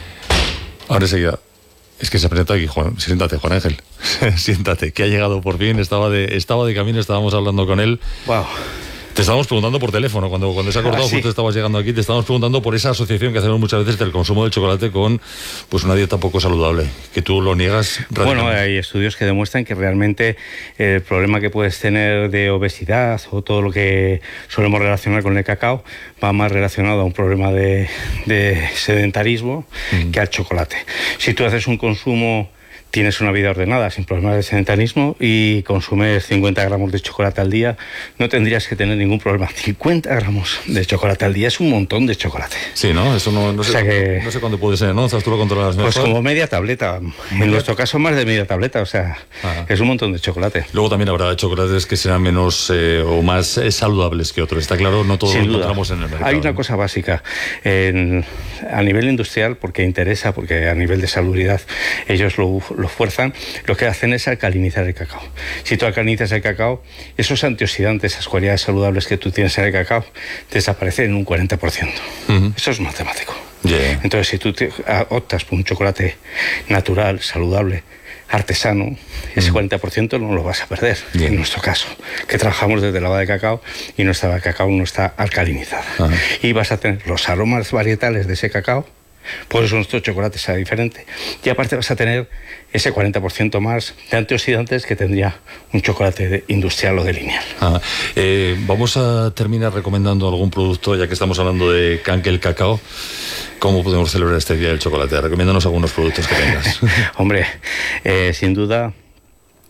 [SPEAKER 11] Ahora enseguida. Es que se presenta aquí, Juan. Siéntate, Juan Ángel. Siéntate, que ha llegado por fin. Estaba de, estaba de camino, estábamos hablando con él.
[SPEAKER 7] Wow.
[SPEAKER 11] Te estábamos preguntando por teléfono, cuando, cuando se ha cortado, ah, sí. Justo estabas llegando aquí, te estábamos preguntando por esa asociación que hacemos muchas veces del consumo del chocolate con pues una dieta poco saludable, que tú lo niegas radicalmente.
[SPEAKER 7] Bueno, hay estudios que demuestran que realmente el problema que puedes tener de obesidad o todo lo que solemos relacionar con el cacao va más relacionado a un problema de, de sedentarismo mm. que al chocolate. Si tú haces un consumo, tienes una vida ordenada, sin problemas de sedentarismo y consumes cincuenta gramos de chocolate al día, no tendrías que tener ningún problema. cincuenta gramos de chocolate al día es un montón de chocolate.
[SPEAKER 11] Sí, ¿no? Eso no, no, sé, o sea que, no sé cuándo puede ser, ¿no? Tú lo controlas mejor.
[SPEAKER 7] Pues como media tableta. ¿Media? En nuestro caso más de media tableta, o sea, Ajá. es un montón de chocolate.
[SPEAKER 11] Luego también habrá chocolates que serán menos eh, o más eh, saludables que otros. Está claro, no todos lo encontramos en el mercado.
[SPEAKER 7] Hay una ¿no? cosa básica. En, a nivel industrial, porque interesa, porque a nivel de salubridad ellos lo, lo fuerzan, lo que hacen es alcalinizar el cacao. Si tú alcalinizas el cacao, esos antioxidantes, esas cualidades saludables que tú tienes en el cacao, desaparecen en un cuarenta por ciento. Uh-huh. Eso es matemático. Yeah. Entonces, si tú te, optas por un chocolate natural, saludable, artesano, ese cuarenta por ciento no lo vas a perder. Bien. En nuestro caso, que trabajamos desde la baba de cacao y nuestra baba de cacao no está alcalinizada. Ajá. Y vas a tener los aromas varietales de ese cacao, por eso nuestro chocolate sea diferente. Y aparte vas a tener ese cuarenta por ciento más de antioxidantes que tendría un chocolate industrial o de lineal.
[SPEAKER 11] Ah, eh, vamos a terminar recomendando algún producto, ya que estamos hablando de Cankel Cacao. ¿Cómo podemos celebrar este Día del Chocolate? Recomiéndanos algunos productos que tengas.
[SPEAKER 7] Hombre, eh, sin duda,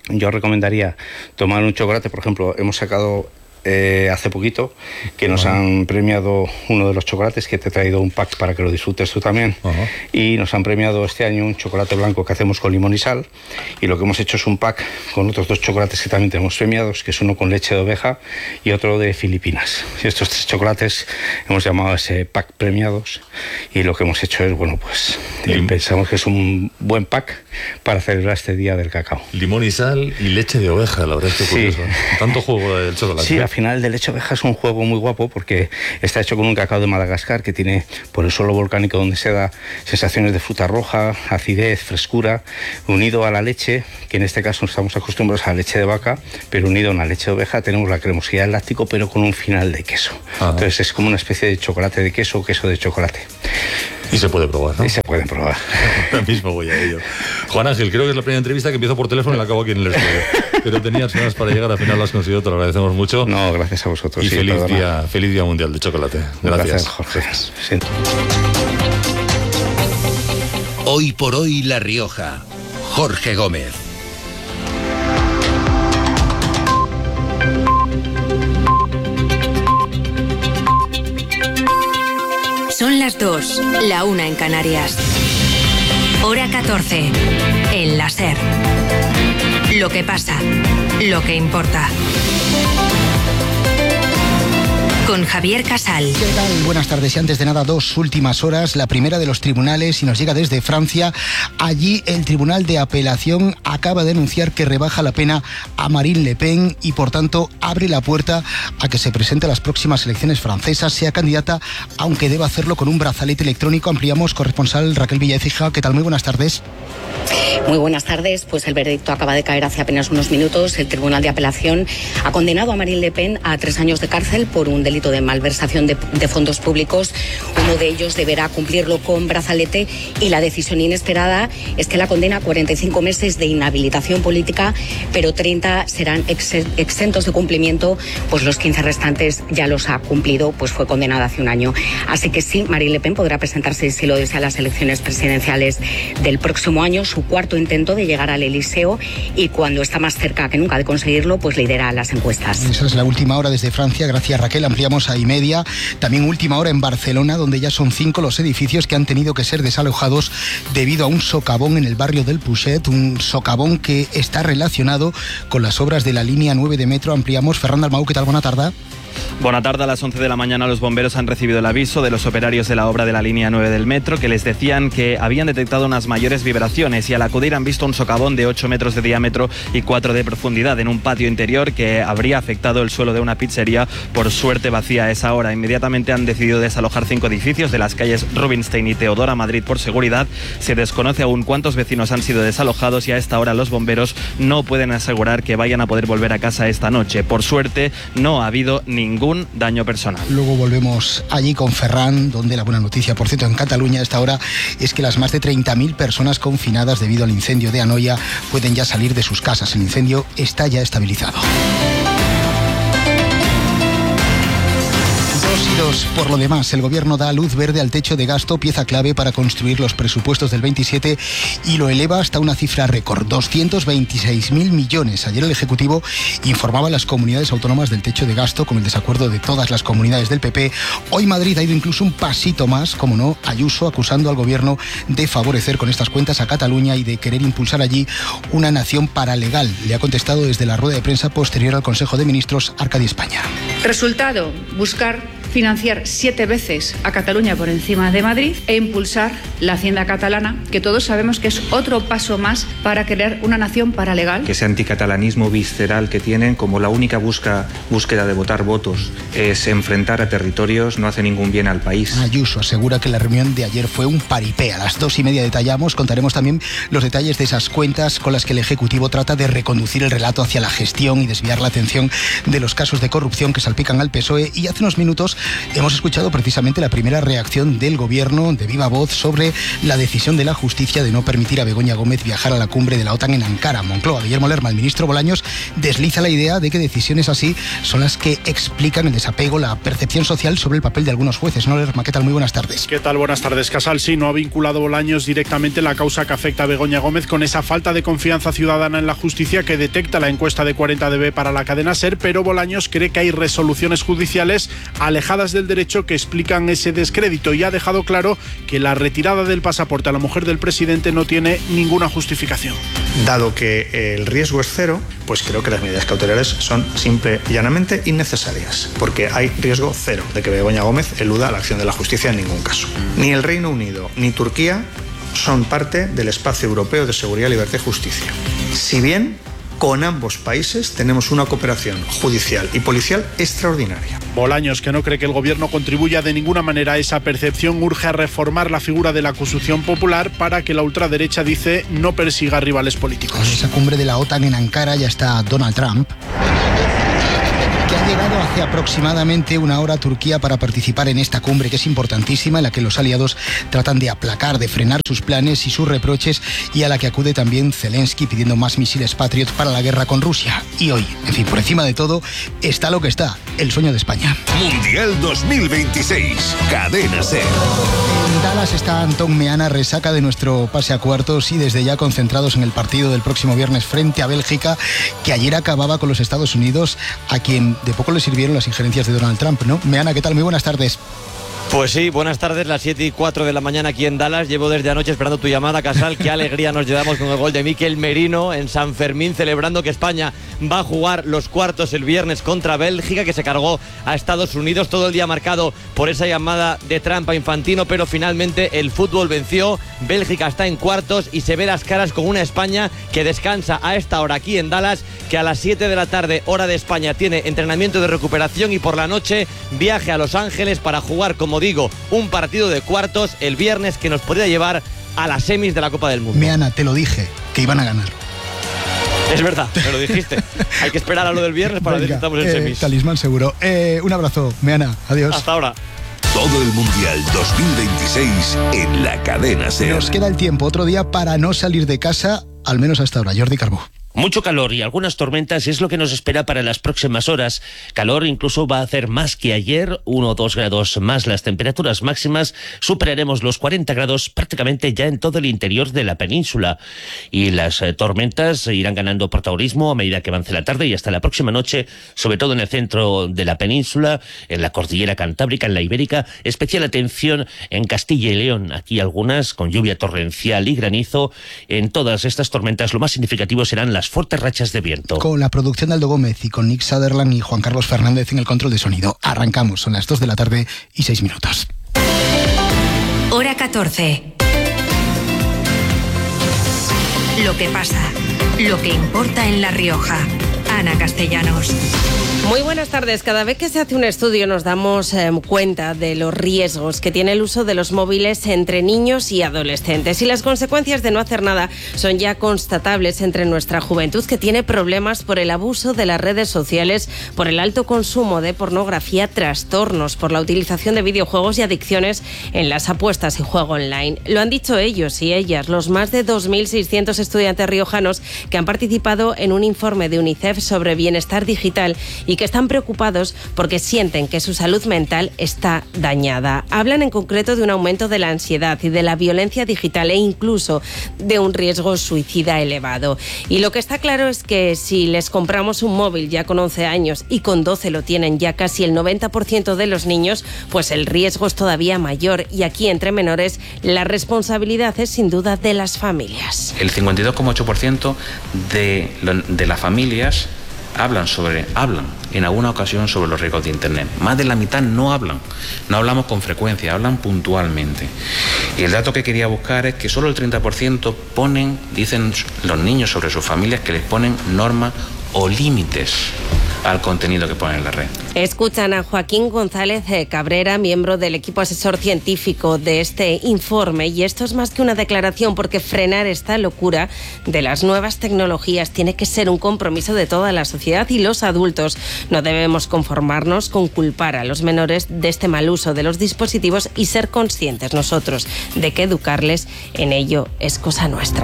[SPEAKER 7] yo recomendaría tomar un chocolate. Por ejemplo, hemos sacado eh, hace poquito que nos bueno. han premiado uno de los chocolates, que te he traído un pack para que lo disfrutes tú también. Uh-huh. Y nos han premiado este año un chocolate blanco que hacemos con limón y sal, y lo que hemos hecho es un pack con otros dos chocolates que también tenemos premiados, que es uno con leche de oveja y otro de Filipinas. Y estos tres chocolates hemos llamado a ese pack premiados, y lo que hemos hecho es, bueno, pues eh, pensamos que es un buen pack para celebrar este día del cacao.
[SPEAKER 11] Limón y sal y leche de oveja, la verdad es que curioso. Sí. Tanto juego del chocolate.
[SPEAKER 7] Sí, al final de leche de oveja es un juego muy guapo, porque está hecho con un cacao de Madagascar que tiene, por el suelo volcánico donde se da, sensaciones de fruta roja, acidez, frescura, unido a la leche, que en este caso estamos acostumbrados a la leche de vaca, pero unido a una leche de oveja tenemos la cremosidad del láctico, pero con un final de queso. Ajá. Entonces es como una especie de chocolate de queso, queso de chocolate.
[SPEAKER 11] Y se puede probar, ¿no?
[SPEAKER 7] Y se pueden probar.
[SPEAKER 11] Ahora mismo voy a ello. Juan Ángel, creo que es la primera entrevista que empiezo por teléfono y la acabo aquí en el estudio. Pero tenías ganas para llegar, al final lo has conseguido, te lo agradecemos mucho.
[SPEAKER 7] No, gracias a vosotros.
[SPEAKER 11] Y
[SPEAKER 7] sí,
[SPEAKER 11] feliz, día, feliz Día Mundial de Chocolate. Gracias.
[SPEAKER 7] Gracias, Jorge. Sí.
[SPEAKER 24] Hoy por hoy La Rioja. Jorge Gómez.
[SPEAKER 16] Son las dos, la una en Canarias. Hora catorce, en la SER. Lo que pasa, lo que importa. Con Javier Casal.
[SPEAKER 8] ¿Qué tal? Buenas tardes. Y antes de nada, dos últimas horas. La primera de los tribunales, y nos llega desde Francia. Allí el Tribunal de Apelación acaba de anunciar que rebaja la pena a Marine Le Pen y, por tanto, abre la puerta a que se presente a las próximas elecciones francesas, sea candidata, aunque deba hacerlo con un brazalete electrónico. Ampliamos, corresponsal Raquel Villaécija. ¿Qué tal? Muy buenas tardes.
[SPEAKER 9] Muy buenas tardes. Pues el veredicto acaba de caer hace apenas unos minutos. El Tribunal de Apelación ha condenado a Marine Le Pen a tres años de cárcel por un delito de malversación de, de fondos públicos. Uno de ellos deberá cumplirlo con brazalete, y la decisión inesperada es que la condena a cuarenta y cinco meses de inhabilitación política, pero treinta serán ex, exentos de cumplimiento, pues los quince restantes ya los ha cumplido, pues fue condenada hace un año. Así que sí, Marine Le Pen podrá presentarse, si lo desea, a las elecciones presidenciales del próximo año, su cuarto intento de llegar al Elíseo, y cuando está más cerca que nunca de conseguirlo, pues lidera las encuestas.
[SPEAKER 8] Esa es la última hora desde Francia. Gracias, Raquel. Ampliamos a y media. También última hora en Barcelona, donde ya son cinco los edificios que han tenido que ser desalojados debido a un socavón en el barrio del Puget, un socavón que está relacionado con las obras de la línea nueve de metro. Ampliamos. Fernando Almau, ¿qué tal? Buena tarde.
[SPEAKER 10] Buena tarde. A las once de la mañana los bomberos han recibido el aviso de los operarios de la obra de la línea nueve del metro, que les decían que habían detectado unas mayores vibraciones, y al acudir han visto un socavón de ocho metros de diámetro y cuatro de profundidad en un patio interior que habría afectado el suelo de una pizzería, por suerte vacía a esa hora. Inmediatamente han decidido desalojar cinco edificios de las calles Rubinstein y Teodora Madrid por seguridad. Se desconoce aún cuántos vecinos han sido desalojados, y a esta hora los bomberos no pueden asegurar que vayan a poder volver a casa esta noche. Por suerte no ha habido ningún daño personal.
[SPEAKER 8] Luego volvemos allí con Ferran, donde la buena noticia, por cierto, en Cataluña a esta hora, es que las más de treinta mil personas confinadas debido al incendio de Anoia pueden ya salir de sus casas. El incendio está ya estabilizado. Por lo demás, el gobierno da luz verde al techo de gasto, pieza clave para construir los presupuestos del veintisiete, y lo eleva hasta una cifra récord, doscientos veintiséis mil millones. Ayer el Ejecutivo informaba a las comunidades autónomas del techo de gasto, con el desacuerdo de todas las comunidades del P P. Hoy Madrid ha ido incluso un pasito más, como no, Ayuso acusando al gobierno de favorecer con estas cuentas a Cataluña y de querer impulsar allí una nación paralegal. Le ha contestado desde la rueda de prensa posterior al Consejo de Ministros Arcadi España.
[SPEAKER 12] Resultado, buscar financiar siete veces a Cataluña por encima de Madrid e impulsar la hacienda catalana, que todos sabemos que es otro paso más para crear una nación paralegal.
[SPEAKER 15] Que ese anticatalanismo visceral que tienen, como la única busca, búsqueda de votar votos es enfrentar a territorios, no hace ningún bien al país.
[SPEAKER 8] Ayuso asegura que la reunión de ayer fue un paripé. A las dos y media detallamos, contaremos también los detalles de esas cuentas con las que el Ejecutivo trata de reconducir el relato hacia la gestión y desviar la atención de los casos de corrupción que salpican al P S O E. Y hace unos minutos hemos escuchado precisamente la primera reacción del gobierno de viva voz sobre la decisión de la justicia de no permitir a Begoña Gómez viajar a la cumbre de la OTAN en Ankara, Moncloa. Guillermo Lerma, el ministro Bolaños, desliza la idea de que decisiones así son las que explican el desapego, la percepción social sobre el papel de algunos jueces. ¿No, Lerma? ¿Qué tal? Muy buenas tardes.
[SPEAKER 13] ¿Qué tal? Buenas tardes, Casal. Sí, no ha vinculado Bolaños directamente la causa que afecta a Begoña Gómez con esa falta de confianza ciudadana en la justicia que detecta la encuesta de cuarenta D B para la cadena SER, pero Bolaños cree que hay resoluciones judiciales alejadas del derecho que explican ese descrédito y ha dejado claro que la retirada del pasaporte a la mujer del presidente no tiene ninguna justificación.
[SPEAKER 14] Dado que el riesgo es cero, pues creo que las medidas cautelares son simple y llanamente innecesarias, porque hay riesgo cero de que Begoña Gómez eluda la acción de la justicia en ningún caso. Ni el Reino Unido ni Turquía son parte del espacio europeo de seguridad, libertad y justicia. Si bien con ambos países tenemos una cooperación judicial y policial extraordinaria.
[SPEAKER 13] Bolaños, que no cree que el gobierno contribuya de ninguna manera a esa percepción, urge a reformar la figura de la acusación popular para que la ultraderecha, dice, no persiga rivales políticos.
[SPEAKER 8] En esa cumbre de la OTAN en Ankara ya está Donald Trump, que ha llegado hace aproximadamente una hora a Turquía para participar en esta cumbre, que es importantísima, en la que los aliados tratan de aplacar, de frenar sus planes y sus reproches, y a la que acude también Zelensky pidiendo más misiles Patriot para la guerra con Rusia. Y hoy, en fin, por encima de todo, está lo que está, el sueño de España.
[SPEAKER 24] Mundial dos mil veintiséis, Cadena SER.
[SPEAKER 8] En Dallas está Antón Meana, resaca de nuestro pase a cuartos y desde ya concentrados en el partido del próximo viernes frente a Bélgica, que ayer acababa con los Estados Unidos, a quien de poco le sirvieron las injerencias de Donald Trump, ¿no? Meana, ¿qué tal? Muy buenas tardes.
[SPEAKER 17] Pues sí, buenas tardes, las siete y cuatro de la mañana aquí en Dallas. Llevo desde anoche esperando tu llamada, Casal. Qué alegría nos llevamos con el gol de Mikel Merino en San Fermín, celebrando que España va a jugar los cuartos el viernes contra Bélgica, que se cargó a Estados Unidos. Todo el día marcado por esa llamada de Trump a Infantino, pero finalmente el fútbol venció. Bélgica está en cuartos y se ve las caras con una España que descansa a esta hora aquí en Dallas, que a las siete de la tarde, hora de España, tiene entrenamiento de recuperación y por la noche viaje a Los Ángeles para jugar, como digo, un partido de cuartos el viernes que nos podría llevar a las semis de la Copa del Mundo.
[SPEAKER 8] Meana, te lo dije, que iban a ganar.
[SPEAKER 17] Es verdad, me lo dijiste. Hay que esperar a lo del viernes para ver si estamos en
[SPEAKER 8] eh,
[SPEAKER 17] semis.
[SPEAKER 8] Talismán seguro. Eh, un abrazo, Meana. Adiós.
[SPEAKER 17] Hasta ahora.
[SPEAKER 24] Todo el Mundial dos mil veintiséis en la Cadena SER.
[SPEAKER 8] Nos queda el tiempo, otro día para no salir de casa, al menos hasta ahora. Jordi Carbó.
[SPEAKER 18] Mucho calor y algunas tormentas es lo que nos espera para las próximas horas. Calor incluso va a hacer más que ayer, uno o dos grados más. Las temperaturas máximas superaremos los cuarenta grados prácticamente ya en todo el interior de la península. Y las eh, tormentas irán ganando protagonismo a medida que avance la tarde y hasta la próxima noche, sobre todo en el centro de la península, en la cordillera cantábrica, en la ibérica. Especial atención en Castilla y León. Aquí algunas con lluvia torrencial y granizo. En todas estas tormentas lo más significativo serán las fuertes rachas de viento.
[SPEAKER 8] Con la producción de Aldo Gómez y con Nick Sutherland y Juan Carlos Fernández en el control de sonido. Arrancamos, son las dos de la tarde y seis minutos.
[SPEAKER 16] Hora catorce. Lo que pasa, lo que importa en La Rioja. Ana Castellanos.
[SPEAKER 19] Muy buenas tardes. Cada vez que se hace un estudio nos damos eh, cuenta de los riesgos que tiene el uso de los móviles entre niños y adolescentes. Y las consecuencias de no hacer nada son ya constatables entre nuestra juventud, que tiene problemas por el abuso de las redes sociales, por el alto consumo de pornografía, trastornos por la utilización de videojuegos y adicciones en las apuestas y juego online. Lo han dicho ellos y ellas, los más de dos mil seiscientos estudiantes riojanos que han participado en un informe de UNICEF sobre bienestar digital y que están preocupados porque sienten que su salud mental está dañada. Hablan en concreto de un aumento de la ansiedad y de la violencia digital e incluso de un riesgo suicida elevado. Y lo que está claro es que si les compramos un móvil ya con once años y con doce lo tienen ya casi el noventa por ciento de los niños, pues el riesgo es todavía mayor y aquí entre menores la responsabilidad es sin duda de las familias.
[SPEAKER 15] El cincuenta y dos coma ocho por ciento de, de las familias hablan sobre, hablan en alguna ocasión sobre los riesgos de Internet. Más de la mitad no hablan, no hablamos con frecuencia, hablan puntualmente. Y el dato que quería buscar es que solo el treinta por ciento ponen, dicen los niños sobre sus familias, que les ponen normas o límites al contenido que pone en la red.
[SPEAKER 19] Escuchan a Joaquín González Cabrera, miembro del equipo asesor científico de este informe, y esto es más que una declaración, porque frenar esta locura de las nuevas tecnologías tiene que ser un compromiso de toda la sociedad, y los adultos no debemos conformarnos con culpar a los menores de este mal uso de los dispositivos y ser conscientes nosotros de que educarles en ello es cosa nuestra.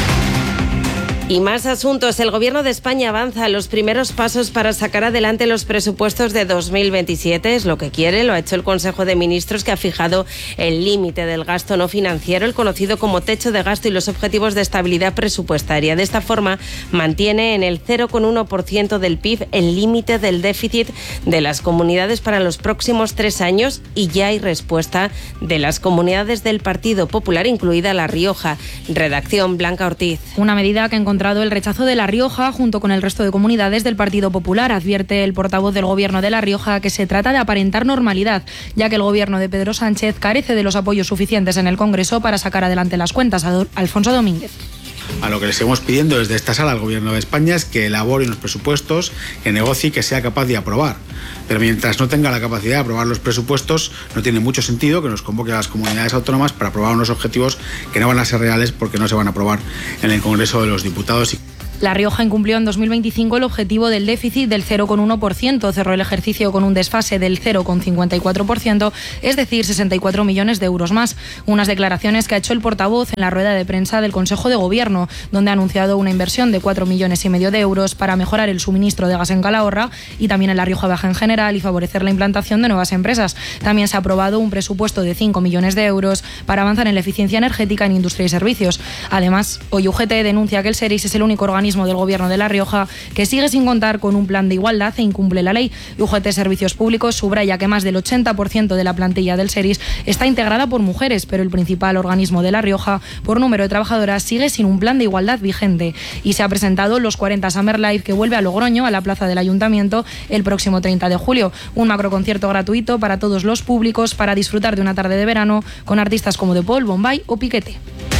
[SPEAKER 19] Y más asuntos. El Gobierno de España avanza los primeros pasos para sacar adelante los presupuestos de dos mil veintisiete. Es lo que quiere. Lo ha hecho el Consejo de Ministros, que ha fijado el límite del gasto no financiero, el conocido como techo de gasto, y los objetivos de estabilidad presupuestaria. De esta forma, mantiene en el cero coma uno por ciento del P I B el límite del déficit de las comunidades para los próximos tres años, y ya hay respuesta de las comunidades del Partido Popular, incluida La Rioja. Redacción, Blanca Ortiz.
[SPEAKER 1] Una medida que encontró el rechazo de La Rioja junto con el resto de comunidades del Partido Popular. Advierte el portavoz del Gobierno de La Rioja que se trata de aparentar normalidad, ya que el Gobierno de Pedro Sánchez carece de los apoyos suficientes en el Congreso para sacar adelante las cuentas. Alfonso Domínguez.
[SPEAKER 5] A lo que le seguimos pidiendo desde esta sala al Gobierno de España es que elabore los presupuestos, que negocie y que sea capaz de aprobar. Pero mientras no tenga la capacidad de aprobar los presupuestos, no tiene mucho sentido que nos convoque a las comunidades autónomas para aprobar unos objetivos que no van a ser reales, porque no se van a aprobar en el Congreso de los Diputados.
[SPEAKER 1] La Rioja incumplió en dos mil veinticinco el objetivo del déficit del cero coma uno por ciento. Cerró el ejercicio con un desfase del cero coma cincuenta y cuatro por ciento, es decir, sesenta y cuatro millones de euros más. Unas declaraciones que ha hecho el portavoz en la rueda de prensa del Consejo de Gobierno, donde ha anunciado una inversión de cuatro millones y medio de euros para mejorar el suministro de gas en Calahorra y también en la Rioja Baja en general, y favorecer la implantación de nuevas empresas. También se ha aprobado un presupuesto de cinco millones de euros para avanzar en la eficiencia energética en industria y servicios. Además, hoy U G T denuncia que el SERIS es el único organismo del Gobierno de La Rioja que sigue sin contar con un plan de igualdad e incumple la ley. U G T Servicios Públicos subraya que más del ochenta por ciento de la plantilla del SERIS está integrada por mujeres, pero el principal organismo de La Rioja, por número de trabajadoras, sigue sin un plan de igualdad vigente. Y se ha presentado los cuarenta Summer Live, que vuelve a Logroño, a la plaza del Ayuntamiento, el próximo treinta de julio. Un macroconcierto gratuito para todos los públicos para disfrutar de una tarde de verano con artistas como De Paul, Bombay o Piquete.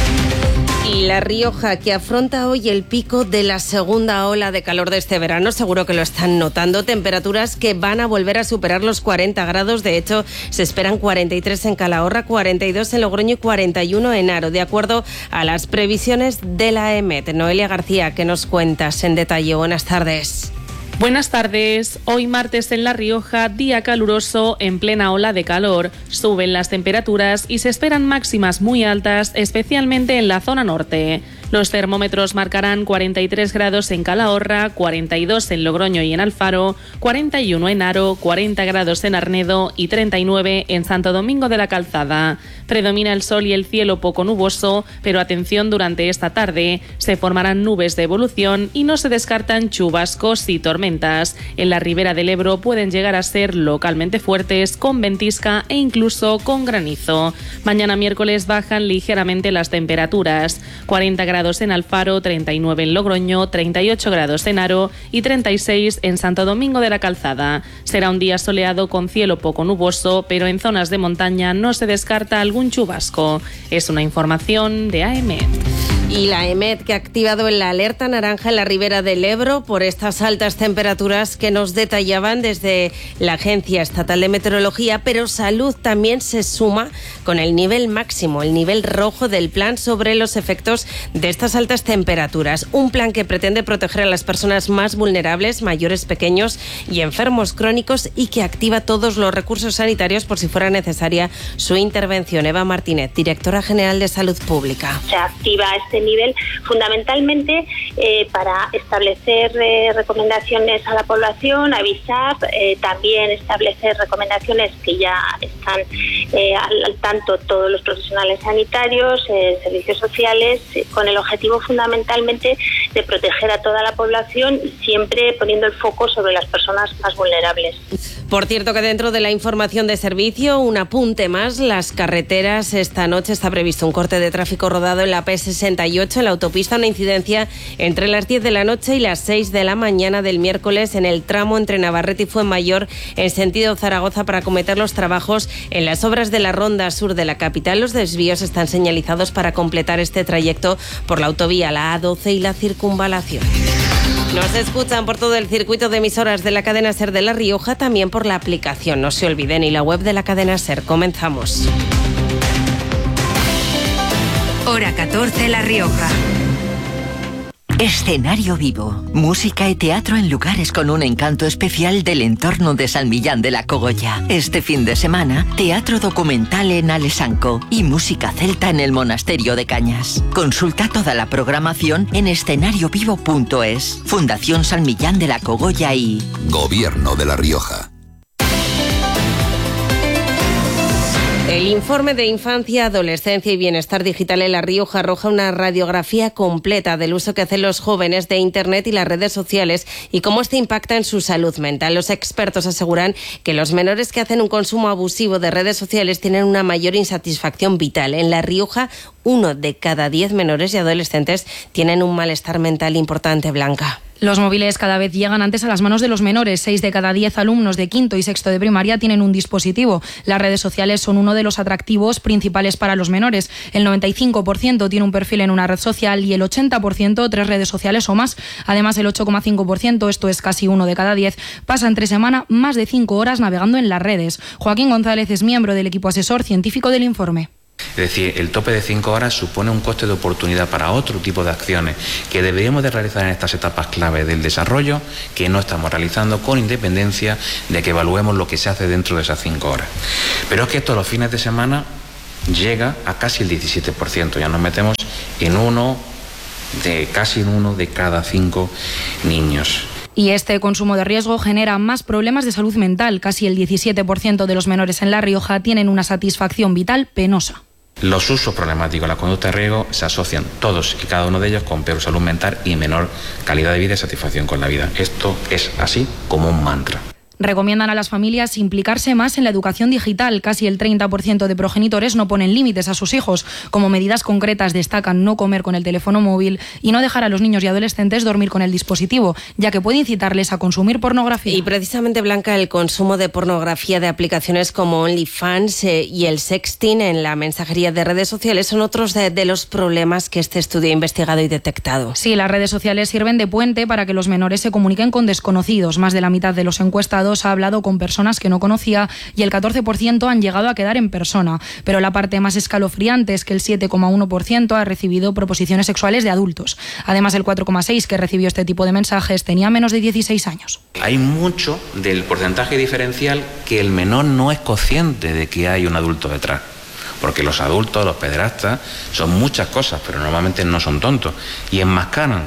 [SPEAKER 19] Y La Rioja, que afronta hoy el pico de la segunda ola de calor de este verano, seguro que lo están notando. Temperaturas que van a volver a superar los cuarenta grados. De hecho, se esperan cuarenta y tres en Calahorra, cuarenta y dos en Logroño y cuarenta y uno en Haro, de acuerdo a las previsiones de la EMET. Noelia García, ¿qué nos cuentas en detalle? Buenas tardes.
[SPEAKER 6] Buenas tardes. Hoy martes en La Rioja, día caluroso en plena ola de calor. Suben las temperaturas y se esperan máximas muy altas, especialmente en la zona norte. Los termómetros marcarán cuarenta y tres grados en Calahorra, cuarenta y dos en Logroño y en Alfaro, cuarenta y uno en Haro, cuarenta grados en Arnedo y treinta y nueve en Santo Domingo de la Calzada. Predomina el sol y el cielo poco nuboso, pero atención, durante esta tarde se formarán nubes de evolución y no se descartan chubascos y tormentas. En la ribera del Ebro pueden llegar a ser localmente fuertes, con ventisca e incluso con granizo. Mañana miércoles bajan ligeramente las temperaturas. cuarenta grados en Alfaro, treinta y nueve en Logroño, treinta y ocho grados en Haro y treinta y seis en Santo Domingo de la Calzada. Será un día soleado con cielo poco nuboso, pero en zonas de montaña no se descarta algún chubasco. Es una información de A M E T.
[SPEAKER 19] Y la EMET, que ha activado la alerta naranja en la ribera del Ebro por estas altas temperaturas que nos detallaban desde la Agencia Estatal de Meteorología, pero Salud también se suma con el nivel máximo, el nivel rojo del plan sobre los efectos de estas altas temperaturas. Un plan que pretende proteger a las personas más vulnerables, mayores, pequeños y enfermos crónicos, y que activa todos los recursos sanitarios por si fuera necesaria su intervención. Eva Martínez, directora general de Salud Pública.
[SPEAKER 20] Se activa este nivel fundamentalmente eh, para establecer eh, recomendaciones a la población, avisar, eh, también establecer recomendaciones que ya están eh, al, al tanto todos los profesionales sanitarios, eh, servicios sociales, eh, con el objetivo fundamentalmente de proteger a toda la población, siempre poniendo el foco sobre las personas más vulnerables.
[SPEAKER 19] Por cierto, que dentro de la información de servicio, un apunte más: las carreteras. Esta noche está previsto un corte de tráfico rodado en la P sesenta y ocho, en la autopista, una incidencia entre las diez de la noche y las seis de la mañana del miércoles en el tramo entre Navarrete y Fuenmayor, en sentido Zaragoza, para acometer los trabajos en las obras de la ronda sur de la capital. Los desvíos están señalizados para completar este trayecto por la autovía, la A doce y la circunvalación. Nos escuchan por todo el circuito de emisoras de la cadena SER de La Rioja, también por la aplicación. No se olviden, y la web de la cadena SER. Comenzamos.
[SPEAKER 16] Hora catorce, La Rioja.
[SPEAKER 3] Escenario vivo, música y teatro en lugares con un encanto especial del entorno de San Millán de la Cogolla. Este fin de semana, teatro documental en Alesanco y música celta en el Monasterio de Cañas. Consulta toda la programación en escenario vivo punto es. Fundación San Millán de la Cogolla y
[SPEAKER 24] Gobierno de La Rioja.
[SPEAKER 19] El informe de Infancia, Adolescencia y Bienestar Digital en La Rioja arroja una radiografía completa del uso que hacen los jóvenes de Internet y las redes sociales y cómo este impacta en su salud mental. Los expertos aseguran que los menores que hacen un consumo abusivo de redes sociales tienen una mayor insatisfacción vital. En La Rioja, uno de cada diez menores y adolescentes tienen un malestar mental importante, Blanca.
[SPEAKER 1] Los móviles cada vez llegan antes a las manos de los menores. Seis de cada diez alumnos de quinto y sexto de primaria tienen un dispositivo. Las redes sociales son uno de los atractivos principales para los menores. El noventa y cinco por ciento tiene un perfil en una red social y el ochenta por ciento tres redes sociales o más. Además, el ocho coma cinco por ciento, esto es casi uno de cada diez, pasa entre semana más de cinco horas navegando en las redes. Joaquín González es miembro del equipo asesor científico del informe.
[SPEAKER 15] Es decir, el tope de cinco horas supone un coste de oportunidad para otro tipo de acciones que deberíamos de realizar en estas etapas clave del desarrollo que no estamos realizando, con independencia de que evaluemos lo que se hace dentro de esas cinco horas. Pero es que esto los fines de semana llega a casi el diecisiete por ciento, ya nos metemos en uno de casi en uno de cada cinco niños.
[SPEAKER 1] Y este consumo de riesgo genera más problemas de salud mental. Casi el diecisiete por ciento de los menores en La Rioja tienen una satisfacción vital penosa.
[SPEAKER 15] Los usos problemáticos, la conducta de riesgo, se asocian todos y cada uno de ellos con peor salud mental y menor calidad de vida y satisfacción con la vida. Esto es así como un mantra.
[SPEAKER 1] Recomiendan a las familias implicarse más en la educación digital. Casi el treinta por ciento de progenitores no ponen límites a sus hijos. Como medidas concretas destacan no comer con el teléfono móvil y no dejar a los niños y adolescentes dormir con el dispositivo, ya que puede incitarles a consumir pornografía.
[SPEAKER 19] Y precisamente, Blanca, el consumo de pornografía de aplicaciones como OnlyFans eh, y el sexting en la mensajería de redes sociales son otros de, de los problemas que este estudio ha investigado y detectado.
[SPEAKER 1] Sí, las redes sociales sirven de puente para que los menores se comuniquen con desconocidos. Más de la mitad de los encuestados ha hablado con personas que no conocía y el catorce por ciento han llegado a quedar en persona. Pero la parte más escalofriante es que el siete coma uno por ciento ha recibido proposiciones sexuales de adultos. Además, el cuatro coma seis por ciento que recibió este tipo de mensajes tenía menos de dieciséis años.
[SPEAKER 15] Hay mucho del porcentaje diferencial que el menor no es consciente de que hay un adulto detrás. Porque los adultos, los pederastas, son muchas cosas, pero normalmente no son tontos. Y enmascaran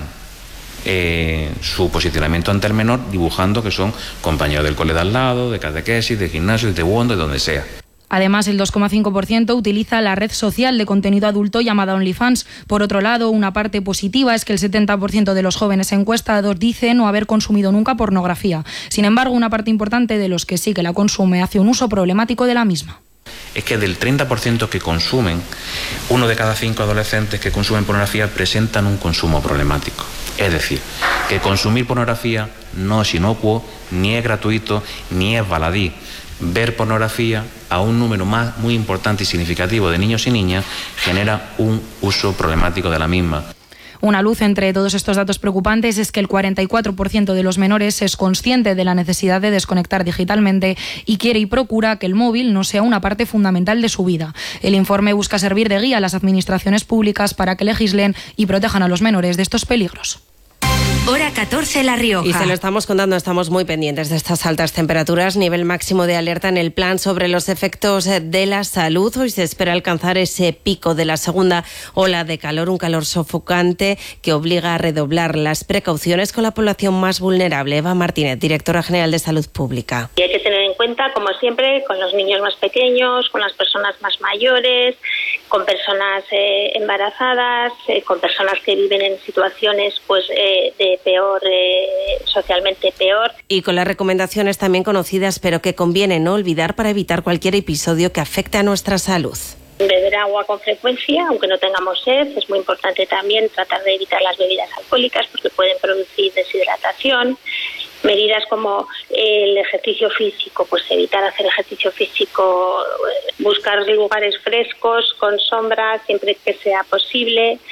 [SPEAKER 15] Eh, su posicionamiento ante el menor dibujando que son compañeros del cole de al lado, de catequesis, de gimnasio, de taekwondo, de donde sea.
[SPEAKER 1] Además, el dos coma cinco por ciento utiliza la red social de contenido adulto llamada OnlyFans. Por otro lado, una parte positiva es que el setenta por ciento de los jóvenes encuestados dice no haber consumido nunca pornografía. Sin embargo, una parte importante de los que sí que la consume hace un uso problemático de la misma.
[SPEAKER 15] Es que del treinta por ciento que consumen, uno de cada cinco adolescentes que consumen pornografía presentan un consumo problemático. Es decir, que consumir pornografía no es inocuo, ni es gratuito, ni es baladí. Ver pornografía a un número más muy importante y significativo de niños y niñas genera un uso problemático de la misma.
[SPEAKER 1] Una luz entre todos estos datos preocupantes es que el cuarenta y cuatro por ciento de los menores es consciente de la necesidad de desconectar digitalmente y quiere y procura que el móvil no sea una parte fundamental de su vida. El informe busca servir de guía a las administraciones públicas para que legislen y protejan a los menores de estos peligros.
[SPEAKER 16] Hora catorce, La Rioja.
[SPEAKER 19] Y se lo estamos contando, estamos muy pendientes de estas altas temperaturas, nivel máximo de alerta en el plan sobre los efectos de la salud. Hoy se espera alcanzar ese pico de la segunda ola de calor, un calor sofocante que obliga a redoblar las precauciones con la población más vulnerable. Eva Martínez, directora general de Salud Pública.
[SPEAKER 20] Y hay que tener en cuenta, como siempre, con los niños más pequeños, con las personas más mayores, con personas eh, embarazadas, eh, con personas que viven en situaciones pues eh, de peor, eh, socialmente peor.
[SPEAKER 19] Y con las recomendaciones también conocidas, pero que conviene no olvidar para evitar cualquier episodio que afecte a nuestra salud.
[SPEAKER 20] Beber agua con frecuencia, aunque no tengamos sed. Es muy importante también tratar de evitar las bebidas alcohólicas porque pueden producir deshidratación. Medidas como el ejercicio físico, pues evitar hacer ejercicio físico, buscar lugares frescos, con sombra, siempre que sea posible.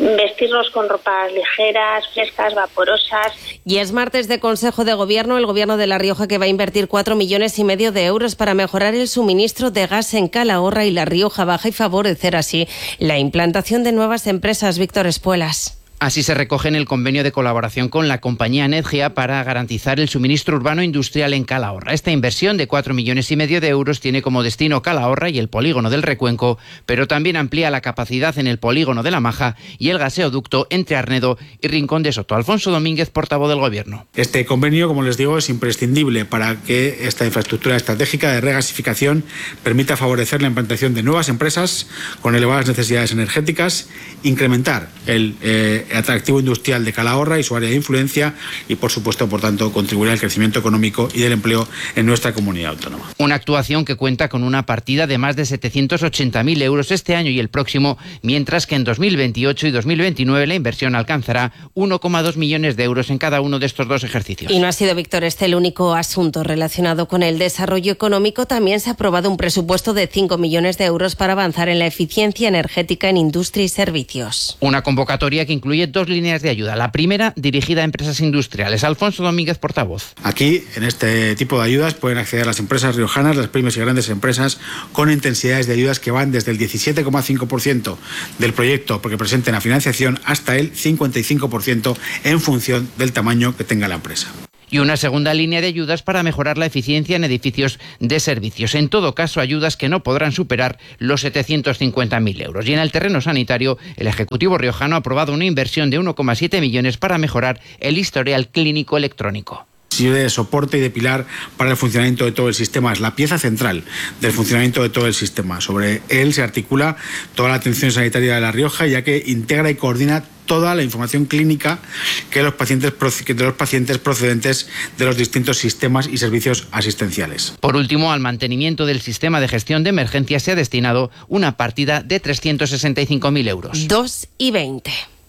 [SPEAKER 20] vestirnos con ropas ligeras, frescas, vaporosas.
[SPEAKER 19] Y es martes de Consejo de Gobierno, el Gobierno de La Rioja que va a invertir cuatro millones y medio de euros para mejorar el suministro de gas en Calahorra y La Rioja Baja y favorecer así la implantación de nuevas empresas. Víctor Espuelas.
[SPEAKER 2] Así se recoge en el convenio de colaboración con la compañía Nedgia para garantizar el suministro urbano industrial en Calahorra. Esta inversión de cuatro millones y medio de euros tiene como destino Calahorra y el polígono del Recuenco, pero también amplía la capacidad en el polígono de La Maja y el gaseoducto entre Arnedo y Rincón de Soto. Alfonso Domínguez, portavoz del Gobierno.
[SPEAKER 5] Este convenio, como les digo, es imprescindible para que esta infraestructura estratégica de regasificación permita favorecer la implantación de nuevas empresas con elevadas necesidades energéticas, incrementar el eh, atractivo industrial de Calahorra y su área de influencia y, por supuesto, por tanto, contribuir al crecimiento económico y del empleo en nuestra comunidad autónoma.
[SPEAKER 2] Una actuación que cuenta con una partida de más de setecientos ochenta mil euros este año y el próximo, mientras que en dos mil veintiocho y dos mil veintinueve la inversión alcanzará uno coma dos millones de euros en cada uno de estos dos ejercicios.
[SPEAKER 19] Y no ha sido, Víctor, este el único asunto relacionado con el desarrollo económico. También se ha aprobado un presupuesto de cinco millones de euros para avanzar en la eficiencia energética en industria y servicios.
[SPEAKER 2] Una convocatoria que incluye dos líneas de ayuda. La primera, dirigida a empresas industriales. Alfonso Domínguez, portavoz.
[SPEAKER 5] Aquí, en este tipo de ayudas, pueden acceder las empresas riojanas, las pymes y grandes empresas, con intensidades de ayudas que van desde el diecisiete coma cinco por ciento del proyecto porque presenten la financiación hasta el cincuenta y cinco por ciento en función del tamaño que tenga la empresa.
[SPEAKER 2] Y una segunda línea de ayudas para mejorar la eficiencia en edificios de servicios. En todo caso, ayudas que no podrán superar los setecientos cincuenta mil euros. Y en el terreno sanitario, el Ejecutivo riojano ha aprobado una inversión de uno coma siete millones para mejorar el historial clínico electrónico.
[SPEAKER 5] Sirve de soporte y de pilar para el funcionamiento de todo el sistema. Es la pieza central del funcionamiento de todo el sistema. Sobre él se articula toda la atención sanitaria de La Rioja, ya que integra y coordina toda la información clínica que los pacientes, de los pacientes procedentes de los distintos sistemas y servicios asistenciales.
[SPEAKER 2] Por último, al mantenimiento del sistema de gestión de emergencias se ha destinado una partida de trescientos sesenta y cinco mil euros.
[SPEAKER 19] dos y veinte.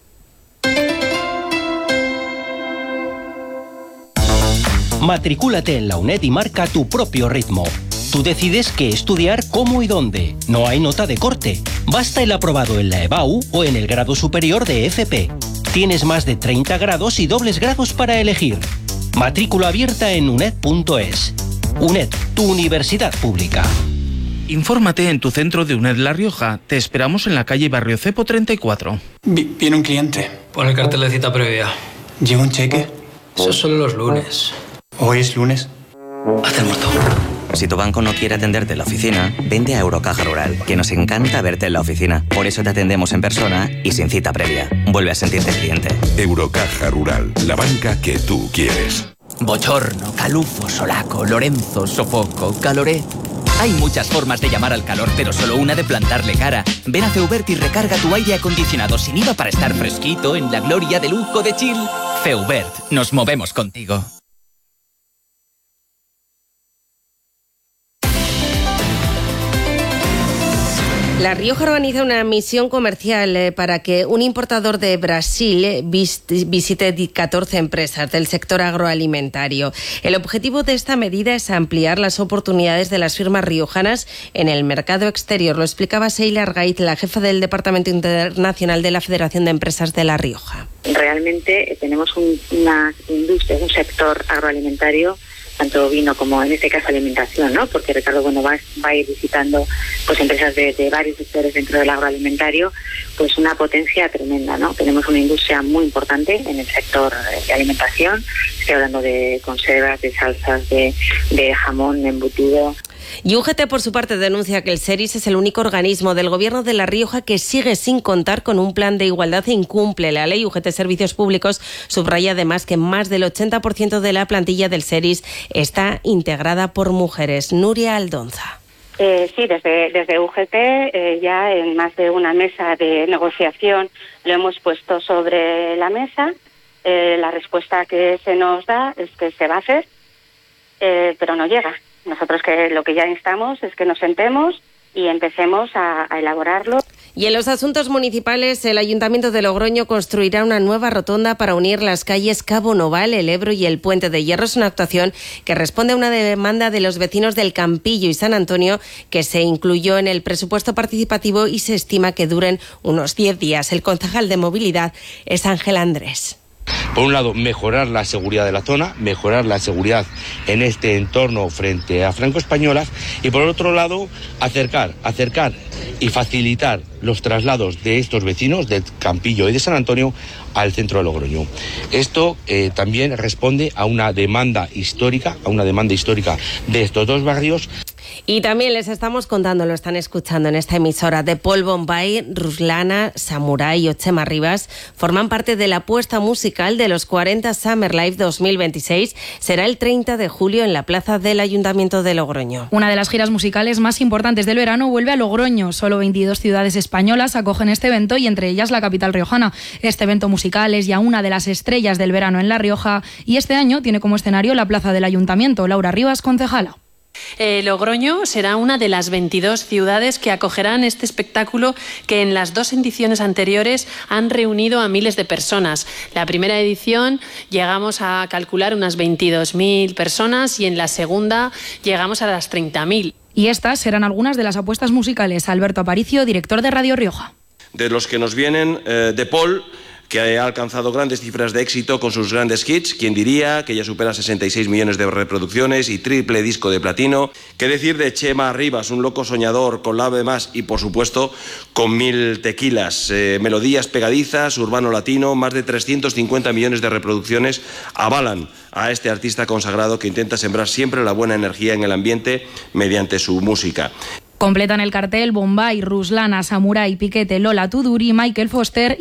[SPEAKER 4] Matricúlate en la UNED y marca tu propio ritmo. Tú decides qué estudiar, cómo y dónde. No hay nota de corte. Basta el aprobado en la E B A U o en el grado superior de F P. Tienes más de treinta grados y dobles grados para elegir. Matrícula abierta en uned punto es. UNED, tu universidad pública.
[SPEAKER 21] Infórmate en tu centro de UNED La Rioja. Te esperamos en la calle Barrio Cepo treinta y cuatro.
[SPEAKER 22] Viene un cliente.
[SPEAKER 23] Pon el cartel de cita previa.
[SPEAKER 22] ¿Lleva un cheque?
[SPEAKER 23] Eso es solo los lunes.
[SPEAKER 22] ¿Hoy es lunes?
[SPEAKER 23] Hazte el muerto.
[SPEAKER 26] Si tu banco no quiere atenderte en la oficina, vente a Eurocaja Rural, que nos encanta verte en la oficina. Por eso te atendemos en persona y sin cita previa. Vuelve a sentirte cliente.
[SPEAKER 24] Eurocaja Rural, la banca que tú quieres.
[SPEAKER 27] Bochorno, calufo, solaco, Lorenzo, sofoco, caloré. Hay muchas formas de llamar al calor, pero solo una de plantarle cara. Ven a Feubert y recarga tu aire acondicionado sin I V A para estar fresquito en la gloria de lujo de chill. Feubert, nos movemos contigo.
[SPEAKER 19] La Rioja organiza una misión comercial eh, para que un importador de Brasil eh, vis visite catorce empresas del sector agroalimentario. El objetivo de esta medida es ampliar las oportunidades de las firmas riojanas en el mercado exterior. Lo explicaba Sheila Argaiz, la jefa del Departamento Internacional de la Federación de Empresas de La Rioja.
[SPEAKER 28] Realmente tenemos un, una industria, un sector agroalimentario, tanto vino como en este caso alimentación, ¿no? Porque Ricardo, bueno, va, va a ir visitando pues empresas de, de varios sectores dentro del agroalimentario, pues una potencia tremenda, ¿no? Tenemos una industria muy importante en el sector de alimentación. Estoy hablando de conservas, de salsas, de, de jamón, de embutido.
[SPEAKER 19] Y U G T, por su parte, denuncia que el SERIS es el único organismo del Gobierno de La Rioja que sigue sin contar con un plan de igualdad e incumple la ley. U G T Servicios Públicos subraya además que más del ochenta por ciento de la plantilla del SERIS está integrada por mujeres. Nuria Aldonza.
[SPEAKER 29] Eh, sí, desde, desde U G T eh, ya en más de una mesa de negociación lo hemos puesto sobre la mesa. Eh, la respuesta que se nos da es que se va a hacer, eh, pero no llega. Nosotros que lo que ya instamos es que nos sentemos y empecemos a, a elaborarlo.
[SPEAKER 19] Y en los asuntos municipales, el Ayuntamiento de Logroño construirá una nueva rotonda para unir las calles Cabo Noval, El Ebro y el Puente de Hierro. Es una actuación que responde a una demanda de los vecinos del Campillo y San Antonio, que se incluyó en el presupuesto participativo y se estima que duren unos diez días. El concejal de movilidad es Ángel Andrés.
[SPEAKER 7] Por un lado, mejorar la seguridad de la zona, mejorar la seguridad en este entorno frente a franco-españolas, y por otro lado, acercar, acercar y facilitar los traslados de estos vecinos del Campillo y de San Antonio al centro de Logroño. Esto eh, también responde a una demanda histórica, a una demanda histórica de estos dos barrios.
[SPEAKER 19] Y también les estamos contando, lo están escuchando en esta emisora, de Paul Bombay, Ruslana, Samurai o Chema Rivas forman parte de la apuesta musical de los cuarenta Summer Live dos mil veintiséis. Será el treinta de julio en la plaza del Ayuntamiento de Logroño.
[SPEAKER 1] Una de las giras musicales más importantes del verano vuelve a Logroño. Solo veintidós ciudades españolas acogen este evento y entre ellas la capital riojana. Este evento musical es ya una de las estrellas del verano en La Rioja y este año tiene como escenario la plaza del Ayuntamiento. Laura Rivas, concejala.
[SPEAKER 9] Eh, Logroño será una de las veintidós ciudades que acogerán este espectáculo que en las dos ediciones anteriores han reunido a miles de personas. La primera edición llegamos a calcular unas veintidós mil personas y en la segunda llegamos a las treinta mil.
[SPEAKER 1] Y estas serán algunas de las apuestas musicales. Alberto Aparicio, director de Radio Rioja.
[SPEAKER 10] De los que nos vienen, eh, de Paul, que ha alcanzado grandes cifras de éxito con sus grandes hits. ¿Quién diría? Que ya supera sesenta y seis millones de reproducciones y triple disco de platino. ¿Qué decir de Chema Rivas, un loco soñador con la ave más y, por supuesto, con mil tequilas? Eh, melodías pegadizas, urbano latino, más de trescientos cincuenta millones de reproducciones avalan a este artista consagrado que intenta sembrar siempre la buena energía en el ambiente mediante su música.
[SPEAKER 1] Completan el cartel Bombay, Ruslana, Samurai, Piquete, Lola Tuduri, Michael Foster